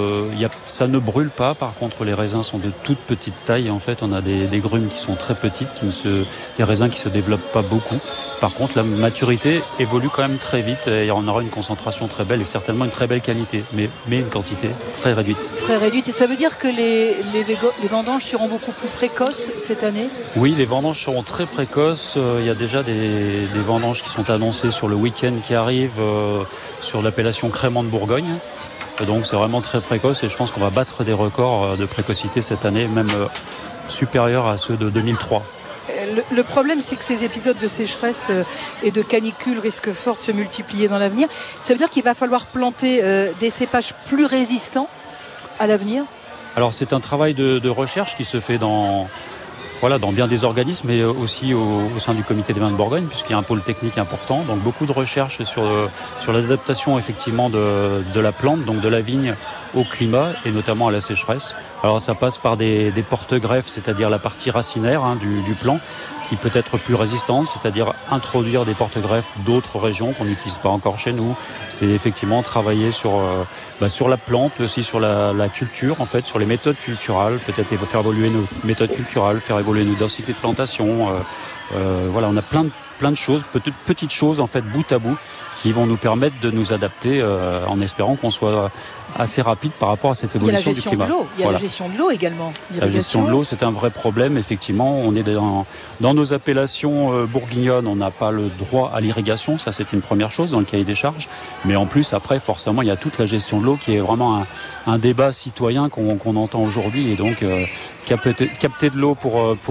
[SPEAKER 4] ça ne brûle pas. Par contre, les raisins sont de toute petite taille. En fait, on a des grumes qui sont très petites, des raisins qui se développent pas beaucoup. Par contre, la maturité évolue quand même très vite et on aura une concentration très belle et certainement une très belle qualité, mais une quantité très réduite.
[SPEAKER 2] Très réduite. Et ça veut dire que les vendanges seront beaucoup plus précoces cette année ?
[SPEAKER 4] Oui, les vendanges seront très précoces. Il y a déjà des vendanges qui sont annoncées sur le week-end qui arrive sur l'appellation Crémant de Bourgogne. Et donc c'est vraiment très précoce et je pense qu'on va battre des records de précocité cette année, même supérieurs à ceux de 2003.
[SPEAKER 2] Le problème, c'est que ces épisodes de sécheresse et de canicule risquent fort de se multiplier dans l'avenir. Ça veut dire qu'il va falloir planter des cépages plus résistants à l'avenir ?
[SPEAKER 4] Alors c'est un travail de recherche qui se fait dans bien des organismes, mais aussi au sein du comité des vins de Bourgogne, puisqu'il y a un pôle technique important. Donc beaucoup de recherches sur l'adaptation effectivement de la plante, donc de la vigne au climat et notamment à la sécheresse. Alors ça passe par des porte-greffes, c'est-à-dire la partie racinaire du plant, qui peut être plus résistante, c'est-à-dire introduire des porte-greffes d'autres régions qu'on n'utilise pas encore chez nous. C'est effectivement travailler sur la plante, aussi sur la culture, en fait, sur les méthodes culturales, peut-être faire évoluer nos méthodes culturales, faire évoluer nos densités de plantation. On a plein de choses, petites choses en fait bout à bout qui vont nous permettre de nous adapter en espérant qu'on soit assez rapide par rapport à cette évolution du climat.
[SPEAKER 2] Il y a la gestion de l'eau également.
[SPEAKER 4] La gestion de l'eau, c'est un vrai problème. Effectivement, on est dans nos appellations bourguignonnes, on n'a pas le droit à l'irrigation. Ça, c'est une première chose dans le cahier des charges. Mais en plus, après, forcément, il y a toute la gestion de l'eau qui est vraiment un débat citoyen qu'on entend aujourd'hui. Et donc, capter de l'eau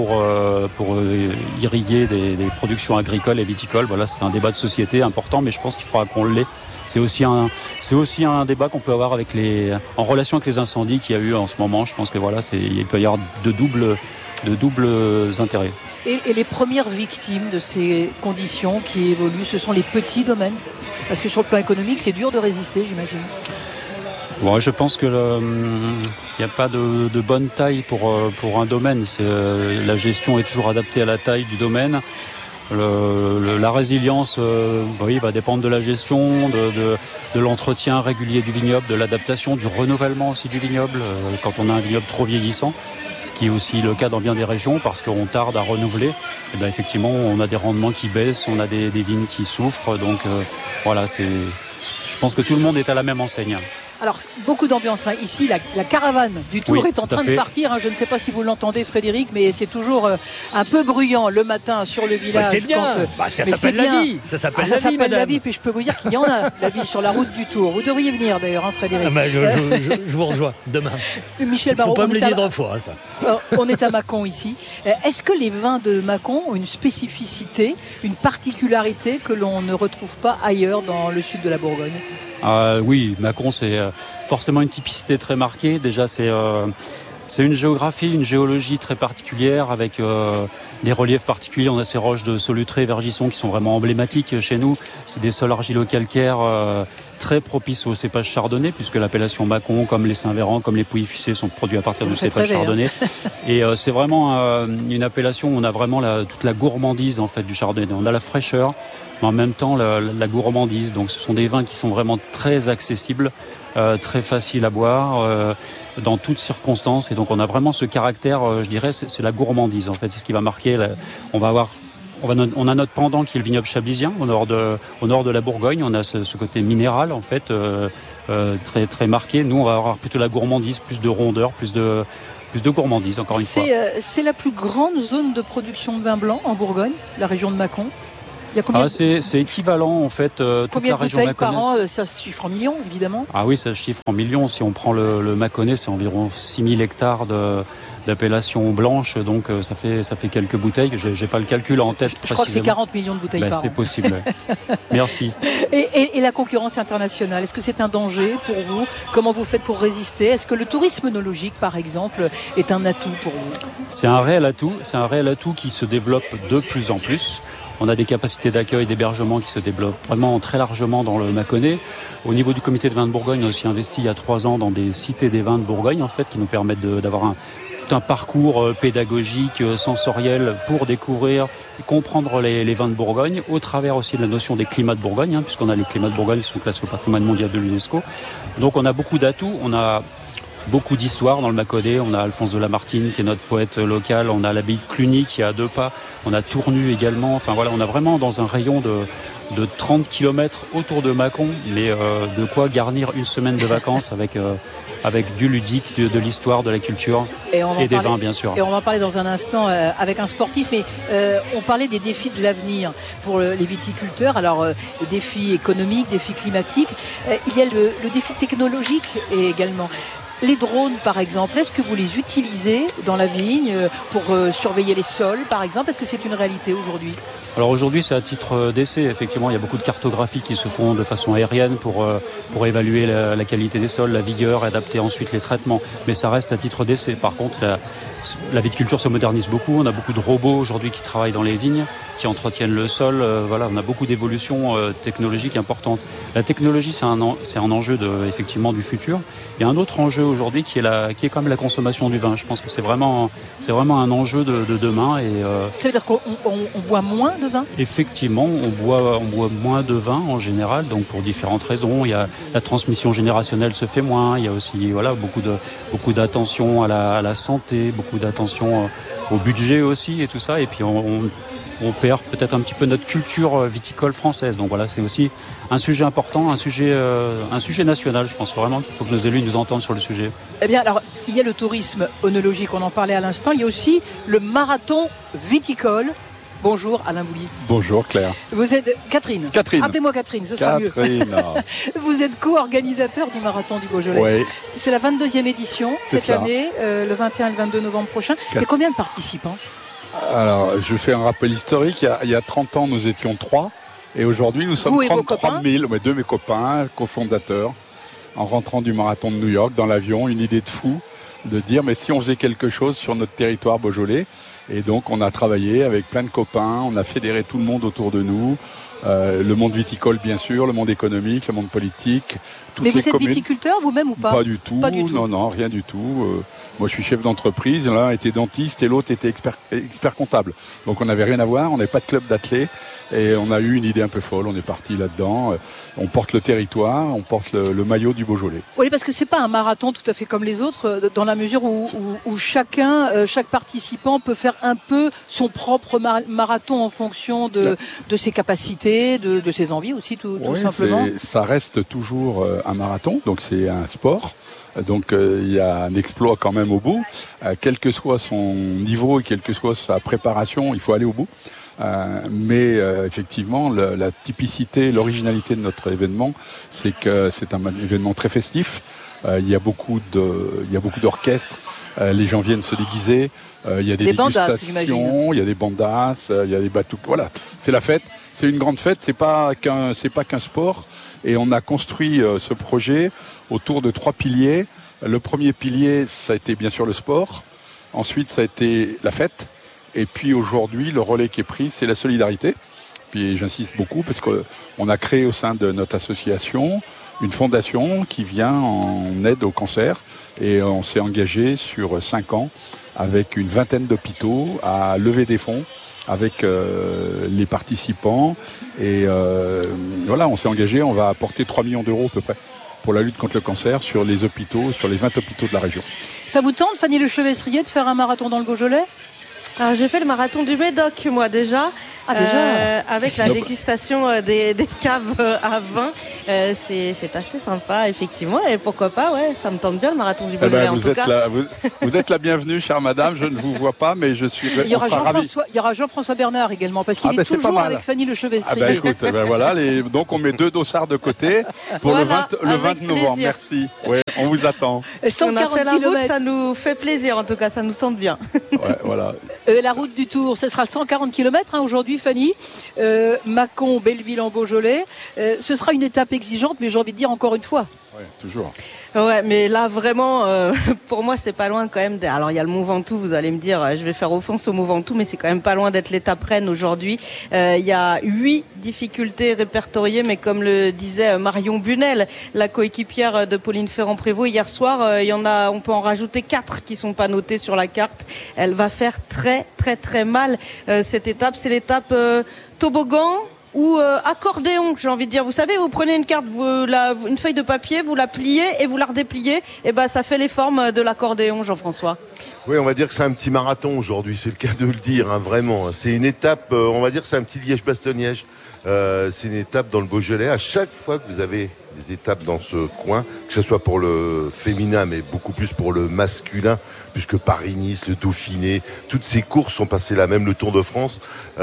[SPEAKER 4] pour irriguer des productions agricoles et viticoles, voilà, c'est un débat de société important, mais je pense qu'il faudra qu'on l'ait. C'est aussi un débat qu'on peut avoir en relation avec les incendies qu'il y a eu en ce moment. Je pense que il peut y avoir de doubles intérêts.
[SPEAKER 2] Et les premières victimes de ces conditions qui évoluent, ce sont les petits domaines ? Parce que sur le plan économique, c'est dur de résister, j'imagine.
[SPEAKER 4] Bon, je pense que n'y a pas de bonne taille pour un domaine. La gestion est toujours adaptée à la taille du domaine. La résilience va dépendre de la gestion, de l'entretien régulier du vignoble, de l'adaptation, du renouvellement aussi du vignoble quand on a un vignoble trop vieillissant, ce qui est aussi le cas dans bien des régions parce qu'on tarde à renouveler. Et effectivement, on a des rendements qui baissent, on a des vignes qui souffrent. Donc je pense que tout le monde est à la même enseigne.
[SPEAKER 2] Alors, beaucoup d'ambiance. Ici, la caravane du Tour est en train de partir. Je ne sais pas si vous l'entendez, Frédéric, mais c'est toujours un peu bruyant le matin sur le village.
[SPEAKER 3] C'est bien. Ça s'appelle la vie. Ça s'appelle
[SPEAKER 2] la vie. Puis je peux vous dire qu'il y en a, la vie sur la route du Tour. Vous devriez venir d'ailleurs, Frédéric.
[SPEAKER 3] Je vous rejoins demain.
[SPEAKER 2] Michel Barraud,
[SPEAKER 3] faut pas me le dire 2 fois, ça.
[SPEAKER 2] On est à Mâcon ici. Est-ce que les vins de Mâcon ont une spécificité, une particularité que l'on ne retrouve pas ailleurs dans le sud de la Bourgogne ?
[SPEAKER 4] Oui, Mâcon, c'est forcément une typicité très marquée. Déjà, c'est une géographie, une géologie très particulière avec des reliefs particuliers. On a ces roches de Solutré et Vergisson qui sont vraiment emblématiques chez nous. C'est des sols argilo-calcaires très propice au cépage chardonnay, puisque l'appellation Mâcon, comme les Saint-Véran, comme les Pouilly-Fuissé sont produits à partir du cépage chardonnay. Et c'est vraiment une appellation où on a vraiment toute la gourmandise en fait du chardonnay. On a la fraîcheur, mais en même temps la gourmandise. Donc ce sont des vins qui sont vraiment très accessibles, très faciles à boire dans toutes circonstances. Et donc on a vraiment ce caractère, je dirais, c'est la gourmandise en fait. C'est ce qui va marquer. On a notre pendant qui est le vignoble chablisien au nord de la Bourgogne. On a ce côté minéral en fait très très marqué. Nous on va avoir plutôt la gourmandise, plus de rondeur, plus de gourmandise encore une fois.
[SPEAKER 2] C'est la plus grande zone de production de vin blanc en Bourgogne, la région de Mâcon. Il y a combien
[SPEAKER 4] c'est équivalent en fait toute la région mâconnaise.
[SPEAKER 2] Combien de bouteilles par an? Ça se chiffre en millions évidemment.
[SPEAKER 4] Ah oui, ça se chiffre en millions. Si on prend le Mâconnais, c'est environ 6000 hectares d'appellation blanche, donc ça fait quelques bouteilles. J'ai pas le calcul en tête.
[SPEAKER 2] Je crois que c'est 40 millions de bouteilles par an.
[SPEAKER 4] C'est possible. Merci.
[SPEAKER 2] Et la concurrence internationale, est-ce que c'est un danger pour vous? Comment vous faites pour résister? Est-ce que le tourisme œnologique, par exemple, est un atout pour vous?
[SPEAKER 4] C'est un réel atout qui se développe de plus en plus. On a des capacités d'accueil, d'hébergement qui se développent vraiment très largement dans le Mâconnais. Au niveau du comité de vins de Bourgogne, on a aussi investi il y a 3 ans dans des cités des vins de Bourgogne, en fait, qui nous permettent d'avoir tout un parcours pédagogique, sensoriel pour découvrir et comprendre les vins de Bourgogne, au travers aussi de la notion des climats de Bourgogne, puisqu'on a les climats de Bourgogne qui sont classés au patrimoine mondial de l'UNESCO. Donc on a beaucoup d'atouts, on a beaucoup d'histoires dans le Mâconnais. On a Alphonse de Lamartine qui est notre poète local, on a l'abbaye de Cluny qui est à 2 pas, on a Tournu également. Enfin voilà, on a vraiment dans un rayon de 30 km autour de Mâcon, mais de quoi garnir une semaine de vacances avec du ludique, de l'histoire, de la culture et des vins bien sûr.
[SPEAKER 2] Et on va en parler dans un instant avec un sportif, mais on parlait des défis de l'avenir pour les viticulteurs. Alors défis économiques, défis climatiques, il y a le défi technologique également. Les drones, par exemple, est-ce que vous les utilisez dans la vigne pour surveiller les sols, par exemple? Est-ce que c'est une réalité aujourd'hui?
[SPEAKER 4] Alors aujourd'hui, c'est à titre d'essai. Effectivement, il y a beaucoup de cartographies qui se font de façon aérienne pour évaluer la qualité des sols, la vigueur, adapter ensuite les traitements. Mais ça reste à titre d'essai. Par contre, la viticulture se modernise beaucoup. On a beaucoup de robots aujourd'hui qui travaillent dans les vignes, qui entretiennent le sol. Voilà, on a beaucoup d'évolutions technologiques importantes. La technologie, c'est un enjeu effectivement du futur. Il y a un autre enjeu aujourd'hui qui est quand même la consommation du vin. Je pense que c'est vraiment un enjeu de demain.
[SPEAKER 2] Ça veut dire qu'on boit moins de vin?
[SPEAKER 4] Effectivement, on boit moins de vin en général, donc pour différentes raisons. Il y a la transmission générationnelle se fait moins. Il y a aussi beaucoup d'attention à la santé, beaucoup d'attention au budget aussi et tout ça. Et puis on perd peut-être un petit peu notre culture viticole française. Donc voilà, c'est aussi un sujet important, un sujet national. Je pense vraiment qu'il faut que nos élus nous entendent sur le sujet.
[SPEAKER 2] Eh bien, alors, il y a le tourisme œnologique, on en parlait à l'instant. Il y a aussi le marathon viticole. Bonjour Alain Bouilly.
[SPEAKER 6] Bonjour Claire.
[SPEAKER 2] Vous êtes Catherine.
[SPEAKER 6] Appelez-moi
[SPEAKER 2] Catherine, ce sera mieux. Vous êtes co-organisateur du marathon du Beaujolais.
[SPEAKER 6] Oui.
[SPEAKER 2] C'est la 22e édition cette année, le 21 et le 22 novembre prochain. Il y a combien de participants?
[SPEAKER 6] Alors, je fais un rappel historique. Il y a 30 ans, nous étions 3. Et aujourd'hui, nous sommes 33 000. Ouais, 2 mes copains, cofondateurs, en rentrant du marathon de New York, dans l'avion, une idée de fou, de dire, mais si on faisait quelque chose sur notre territoire Beaujolais. Et donc, on a travaillé avec plein de copains, on a fédéré tout le monde autour de nous. Le monde viticole, bien sûr, le monde économique, le monde politique.
[SPEAKER 2] Mais vous êtes viticulteur vous-même ou pas?
[SPEAKER 6] Pas du tout. Non, rien du tout. Moi, je suis chef d'entreprise. L'un était dentiste et l'autre était expert comptable. Donc, on n'avait rien à voir. On n'avait pas de club d'athlètes. Et on a eu une idée un peu folle. On est parti là-dedans. On porte le territoire, on porte le maillot du Beaujolais.
[SPEAKER 2] Oui, parce que c'est pas un marathon tout à fait comme les autres, dans la mesure où chaque participant peut faire un peu son propre marathon en fonction de ses capacités, de ses envies aussi, tout simplement.
[SPEAKER 6] Ça reste toujours un marathon, donc c'est un sport. Donc il y a un exploit quand même au bout. Quel que soit son niveau et quelle que soit sa préparation, il faut aller au bout. Mais effectivement, la typicité, l'originalité de notre événement, c'est que c'est un événement très festif. Il y a beaucoup d'orchestres. Les gens viennent se déguiser. Il y a des dégustations, il y a des bandas, il y a des batous. Voilà, c'est la fête. C'est une grande fête. C'est pas qu'un sport. Et on a construit ce projet autour de 3 piliers. Le premier pilier, ça a été bien sûr le sport. Ensuite, ça a été la fête. Et puis aujourd'hui, le relais qui est pris, c'est la solidarité. Puis j'insiste beaucoup parce qu'on a créé au sein de notre association une fondation qui vient en aide au cancer et on s'est engagé sur 5 ans avec une vingtaine d'hôpitaux à lever des fonds avec les participants et voilà, on s'est engagé, on va apporter 3 millions d'euros à peu près pour la lutte contre le cancer sur les hôpitaux, sur les 20 hôpitaux de la région.
[SPEAKER 2] Ça vous tente, Fanny Le Chevestrier, de faire un marathon dans le Beaujolais ?
[SPEAKER 7] Alors, j'ai fait le marathon du Médoc, moi, déjà. Avec la dégustation des caves à vin. C'est assez sympa, effectivement. Et pourquoi pas, ouais, ça me tente bien, le marathon du Beaujolais, en tout cas.
[SPEAKER 6] Vous êtes la bienvenue, chère madame. Je ne vous vois pas, mais je suis
[SPEAKER 2] Il y aura Jean-François Bernard également, parce qu'il est toujours avec Fanny Le Chevestrier.
[SPEAKER 6] Écoute, voilà, donc on met 2 dossards de côté pour le 20 novembre. Merci. Ouais, on vous attend.
[SPEAKER 7] On a fait la route, ça nous fait plaisir, en tout cas, ça nous tente bien.
[SPEAKER 6] Ouais, voilà.
[SPEAKER 2] La route du Tour, ce sera 140 km aujourd'hui, Fanny. Mâcon, Belleville en Beaujolais. Ce sera une étape exigeante, mais j'ai envie de dire encore une fois.
[SPEAKER 6] Oui, toujours.
[SPEAKER 7] Ouais, mais là vraiment, pour moi, c'est pas loin quand même. Alors il y a le Mont Ventoux, vous allez me dire, je vais faire offense au Mont Ventoux, mais c'est quand même pas loin d'être l'étape reine aujourd'hui. Il y a 8 difficultés répertoriées, mais comme le disait Marion Bunel, la coéquipière de Pauline Ferrand-Prévot hier soir, il y en a, on peut en rajouter 4 qui sont pas notées sur la carte. Elle va faire très très très mal cette étape. C'est l'étape toboggan ou accordéon, j'ai envie de dire. Vous savez, vous prenez une carte, une feuille de papier, vous la pliez et vous la redépliez, et ben ça fait les formes de l'accordéon, Jean-François.
[SPEAKER 9] Oui, on va dire que c'est un petit marathon aujourd'hui, c'est le cas de le dire, hein, vraiment. C'est une étape, on va dire que c'est un petit Liège-Bastogne-Liège. C'est une étape dans le Beaujolais. À chaque fois que vous avez des étapes dans ce coin, que ce soit pour le féminin, mais beaucoup plus pour le masculin, puisque Paris-Nice, le Dauphiné, toutes ces courses sont passées là, même le Tour de France,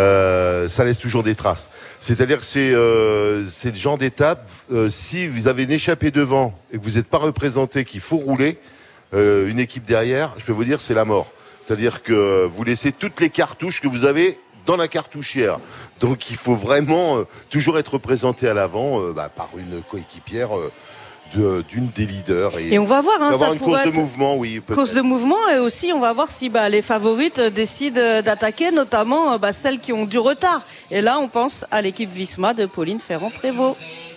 [SPEAKER 9] ça laisse toujours des traces. C'est-à-dire que c'est le genre d'étape, si vous avez une échappée devant et que vous n'êtes pas représenté, qu'il faut rouler, une équipe derrière, je peux vous dire, c'est la mort. C'est-à-dire que vous laissez toutes les cartouches que vous avez dans la cartouchière. Donc il faut vraiment toujours être représenté à l'avant par une coéquipière d'une des leaders. Et on va voir, ça une course de mouvement, oui.
[SPEAKER 7] Course de mouvement, et aussi on va voir si les favorites décident d'attaquer, notamment celles qui ont du retard. Et là on pense à l'équipe Visma de Pauline Ferrand-Prévot.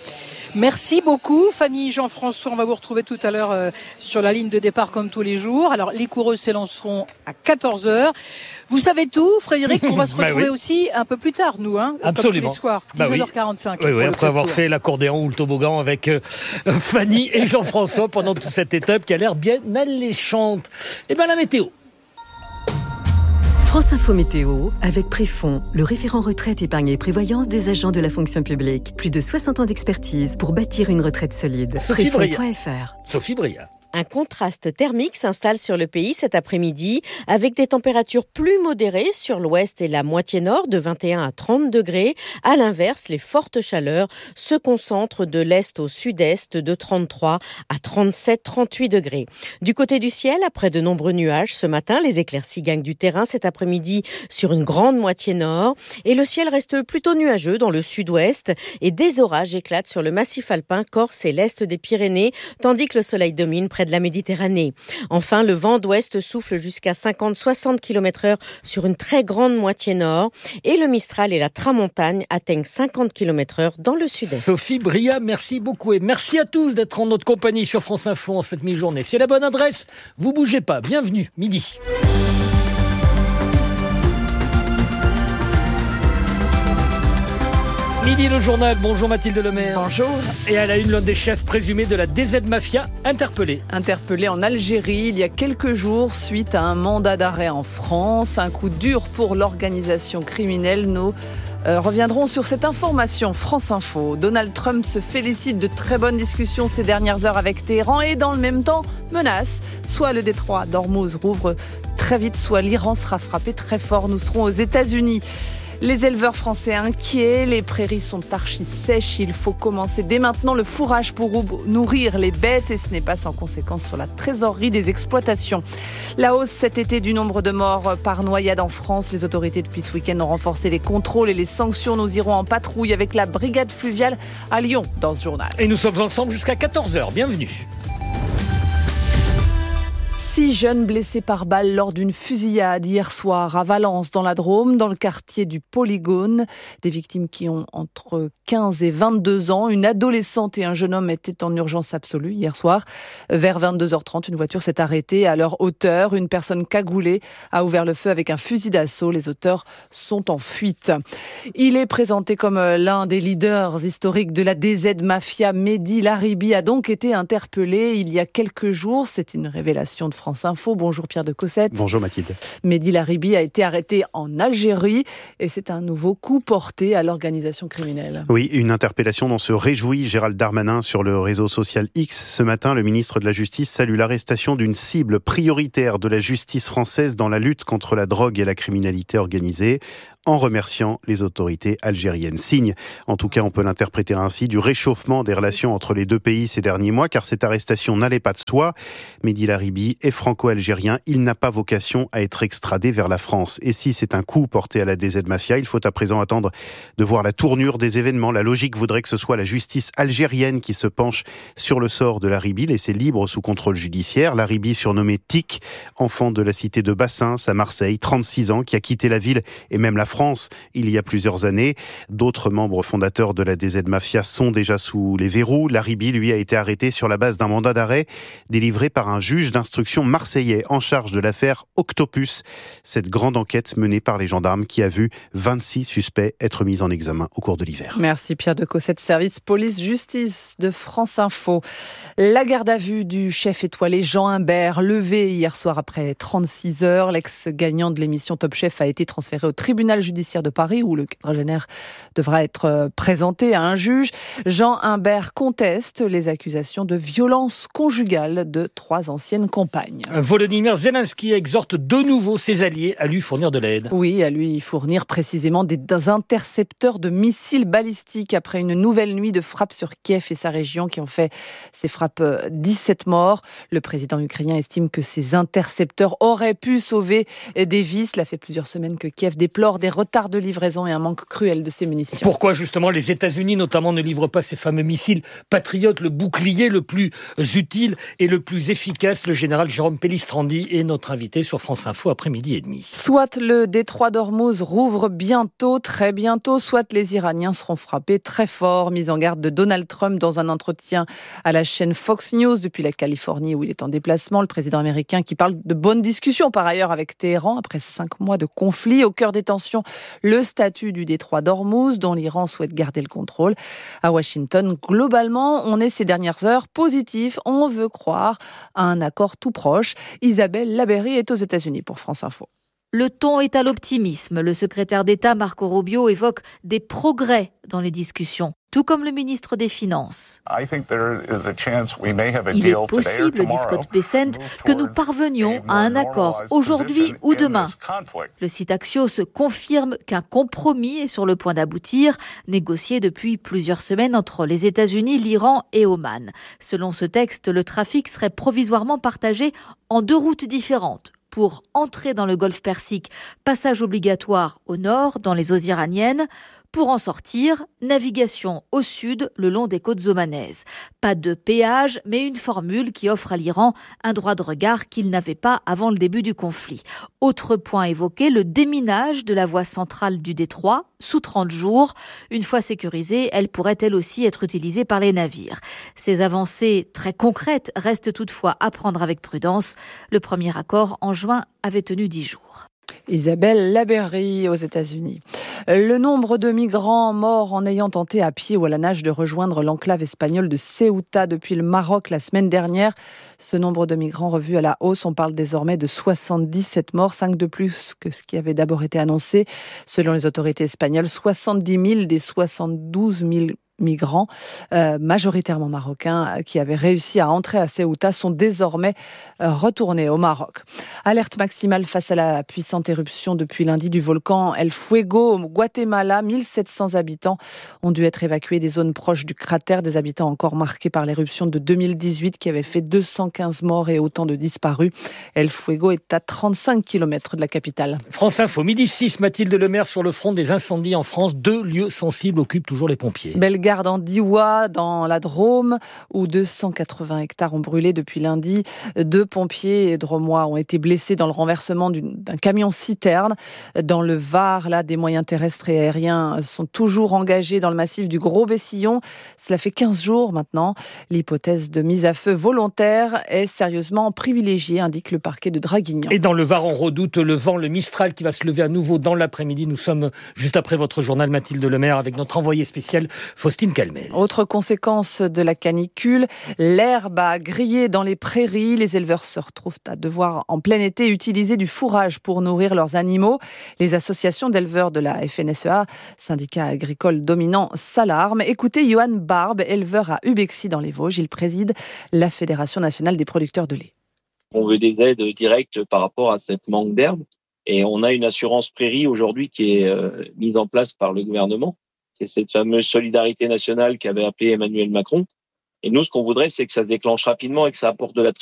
[SPEAKER 2] Merci beaucoup, Fanny, Jean-François. On va vous retrouver tout à l'heure sur la ligne de départ comme tous les jours. Alors, les coureuses s'élanceront à 14h. Vous savez tout, Frédéric, on va se retrouver aussi un peu plus tard, nous,
[SPEAKER 3] absolument.
[SPEAKER 2] Comme tous les soirs, 19h45.
[SPEAKER 3] Oui, après avoir fait l'accordéon ou le toboggan avec Fanny et Jean-François pendant toute cette étape qui a l'air bien alléchante. Et bien, la météo.
[SPEAKER 15] France Info Météo, avec Préfond, le référent retraite, épargne et prévoyance des agents de la fonction publique. Plus de 60 ans d'expertise pour bâtir une retraite solide. Préfond.fr.
[SPEAKER 3] Sophie Bria.
[SPEAKER 16] Un contraste thermique s'installe sur le pays cet après-midi avec des températures plus modérées sur l'ouest et la moitié nord de 21 à 30 degrés. À l'inverse, les fortes chaleurs se concentrent de l'est au sud-est de 33 à 37-38 degrés. Du côté du ciel, après de nombreux nuages, ce matin, les éclaircies gagnent du terrain cet après-midi sur une grande moitié nord et le ciel reste plutôt nuageux dans le sud-ouest et des orages éclatent sur le massif alpin, Corse et l'est des Pyrénées, tandis que le soleil domine près de la Méditerranée. Enfin, le vent d'ouest souffle jusqu'à 50-60 km/h sur une très grande moitié nord et le Mistral et la Tramontagne atteignent 50 km/h dans le sud-est.
[SPEAKER 3] Sophie Bria, merci beaucoup et merci à tous d'être en notre compagnie sur France Info en cette mi-journée. C'est la bonne adresse, vous bougez pas. Bienvenue, midi. Midi le journal, bonjour Mathilde Lemaire.
[SPEAKER 10] Bonjour.
[SPEAKER 3] Et à la une, l'un des chefs présumés de la DZ Mafia, interpellé.
[SPEAKER 10] Interpellé en Algérie il y a quelques jours suite à un mandat d'arrêt en France. Un coup dur pour l'organisation criminelle. Nous reviendrons sur cette information. France Info. Donald Trump se félicite de très bonnes discussions ces dernières heures avec Téhéran et dans le même temps menace. Soit le détroit d'Ormuz rouvre très vite, soit l'Iran sera frappé très fort. Nous serons aux États-Unis. Les éleveurs français inquiets, les prairies sont archi sèches, il faut commencer dès maintenant le fourrage pour nourrir les bêtes et ce n'est pas sans conséquence sur la trésorerie des exploitations. La hausse cet été du nombre de morts par noyade en France, les autorités depuis ce week-end ont renforcé les contrôles et les sanctions. Nous irons en patrouille avec la brigade fluviale à Lyon dans ce journal.
[SPEAKER 3] Et nous sommes ensemble jusqu'à 14h, bienvenue.
[SPEAKER 10] 6 jeunes blessés par balle lors d'une fusillade hier soir à Valence dans la Drôme, dans le quartier du Polygone. Des victimes qui ont entre 15 et 22 ans. Une adolescente et un jeune homme étaient en urgence absolue hier soir. Vers 22h30, une voiture s'est arrêtée à leur hauteur. Une personne cagoulée a ouvert le feu avec un fusil d'assaut. Les auteurs sont en fuite. Il est présenté comme l'un des leaders historiques de la DZ Mafia. Mehdi Laribi a donc été interpellé il y a quelques jours. C'est une révélation de France Info. Bonjour Pierre de Cossette.
[SPEAKER 8] Bonjour Mathilde.
[SPEAKER 10] Mehdi Laribi a été arrêté en Algérie et c'est un nouveau coup porté à l'organisation criminelle.
[SPEAKER 8] Oui, une interpellation dont se réjouit Gérald Darmanin sur le réseau social X. Ce matin, le ministre de la Justice salue l'arrestation d'une cible prioritaire de la justice française dans la lutte contre la drogue et la criminalité organisée, en remerciant les autorités algériennes. Signe, en tout cas on peut l'interpréter ainsi, du réchauffement des relations entre les deux pays ces derniers mois, car cette arrestation n'allait pas de soi. Mehdi Laribi est franco-algérien, il n'a pas vocation à être extradé vers la France. Et si c'est un coup porté à la DZ Mafia, il faut à présent attendre de voir la tournure des événements. La logique voudrait que ce soit la justice algérienne qui se penche sur le sort de Laribi, laissé libre sous contrôle judiciaire. Laribi, surnommé Tic, enfant de la cité de Bassins à Marseille, 36 ans, qui a quitté la ville et même la France il y a plusieurs années. D'autres membres fondateurs de la DZ Mafia sont déjà sous les verrous. Laribi, lui, a été arrêté sur la base d'un mandat d'arrêt délivré par un juge d'instruction marseillais en charge de l'affaire Octopus, cette grande enquête menée par les gendarmes qui a vu 26 suspects être mis en examen au cours de l'hiver.
[SPEAKER 10] Merci Pierre de Cossette, service police-justice de France Info. La garde à vue du chef étoilé Jean Imbert, levé hier soir après 36 heures. L'ex-gagnant de l'émission Top Chef a été transféré au tribunal judiciaire de Paris où le quadragénaire devra être présenté à un juge. Jean Imbert conteste les accusations de violence conjugale de 3 anciennes compagnes.
[SPEAKER 3] Volodymyr Zelensky exhorte de nouveau ses alliés à lui fournir de l'aide.
[SPEAKER 10] Oui, à lui fournir précisément des intercepteurs de missiles balistiques après une nouvelle nuit de frappes sur Kiev et sa région qui ont fait ces frappes 17 morts. Le président ukrainien estime que ces intercepteurs auraient pu sauver des vies. Cela fait plusieurs semaines que Kiev déplore des retards de livraison et un manque cruel de ses munitions.
[SPEAKER 3] Pourquoi justement les États-Unis notamment ne livrent pas ces fameux missiles Patriot, le bouclier le plus utile et le plus efficace? Le général Jérôme Pellistrandi est notre invité sur France Info après midi et demi.
[SPEAKER 10] Soit le détroit d'Ormuz rouvre bientôt, très bientôt, soit les Iraniens seront frappés très fort. Mise en garde de Donald Trump dans un entretien à la chaîne Fox News depuis la Californie où il est en déplacement. Le président américain qui parle de bonnes discussions par ailleurs avec Téhéran après 5 mois de conflit. Au cœur des tensions, le statut du détroit d'Ormuz dont l'Iran souhaite garder le contrôle. À Washington, globalement, on est ces dernières heures positif. On veut croire à un accord tout proche. Isabelle Labeyrie est aux États-Unis pour France Info.
[SPEAKER 11] Le ton est à l'optimisme. Le secrétaire d'État Marco Rubio évoque des progrès dans les discussions, tout comme le ministre des Finances. Il est possible, dit Scott Bessent, que nous parvenions à un accord aujourd'hui ou demain. Le site Axios confirme qu'un compromis est sur le point d'aboutir, négocié depuis plusieurs semaines entre les États-Unis, l'Iran et Oman. Selon ce texte, le trafic serait provisoirement partagé en 2 routes différentes. Pour entrer dans le golfe Persique, passage obligatoire au nord, dans les eaux iraniennes. Pour en sortir, navigation au sud, le long des côtes omanaises. Pas de péage, mais une formule qui offre à l'Iran un droit de regard qu'il n'avait pas avant le début du conflit. Autre point évoqué, le déminage de la voie centrale du détroit, sous 30 jours. Une fois sécurisée, elle pourrait elle aussi être utilisée par les navires. Ces avancées très concrètes restent toutefois à prendre avec prudence. Le premier accord en juin avait tenu 10 jours.
[SPEAKER 10] Isabelle Labeyrie aux États-Unis. Le nombre de migrants morts en ayant tenté à pied ou à la nage de rejoindre l'enclave espagnole de Ceuta depuis le Maroc la semaine dernière. Ce nombre de migrants revu à la hausse, on parle désormais de 77 morts, 5 de plus que ce qui avait d'abord été annoncé. Selon les autorités espagnoles, 70 000 des 72 000 migrants, majoritairement marocains, qui avaient réussi à entrer à Ceuta, sont désormais retournés au Maroc. Alerte maximale face à la puissante éruption depuis lundi du volcan El Fuego au Guatemala. 1700 habitants ont dû être évacués des zones proches du cratère, des habitants encore marqués par l'éruption de 2018 qui avait fait 215 morts et autant de disparus. El Fuego est à 35 km de la capitale.
[SPEAKER 3] France Info, midi 6, Mathilde Lemaire sur le front des incendies en France. 2 lieux sensibles occupent toujours les pompiers.
[SPEAKER 10] Bellegarde en Diois, dans la Drôme, où 280 hectares ont brûlé depuis lundi. 2 pompiers drômois ont été blessés dans le renversement d'un camion-citerne. Dans le Var, là, des moyens terrestres et aériens sont toujours engagés dans le massif du Gros-Bessillon. Cela fait 15 jours maintenant. L'hypothèse de mise à feu volontaire est sérieusement privilégiée, indique le parquet de Draguignan.
[SPEAKER 3] Et dans le Var, on redoute le vent, le Mistral, qui va se lever à nouveau dans l'après-midi. Nous sommes juste après votre journal, Mathilde Lemaire, avec notre envoyée spéciale, Faustine Calmel.
[SPEAKER 10] Autre conséquence de la canicule, l'herbe a grillé dans les prairies. Les éleveurs se retrouvent à devoir, en plein été, utiliser du fourrage pour nourrir leurs animaux. Les associations d'éleveurs de la FNSEA, syndicat agricole dominant, s'alarment. Écoutez Johan Barbe, éleveur à Ubexy dans les Vosges. Il préside la Fédération nationale des producteurs de lait.
[SPEAKER 12] On veut des aides directes par rapport à cette manque d'herbe. Et on a une assurance prairie aujourd'hui qui est mise en place par le gouvernement. C'est cette fameuse solidarité nationale qu'avait appelée Emmanuel Macron. Et nous, ce qu'on voudrait, c'est que ça se déclenche rapidement et que ça apporte de la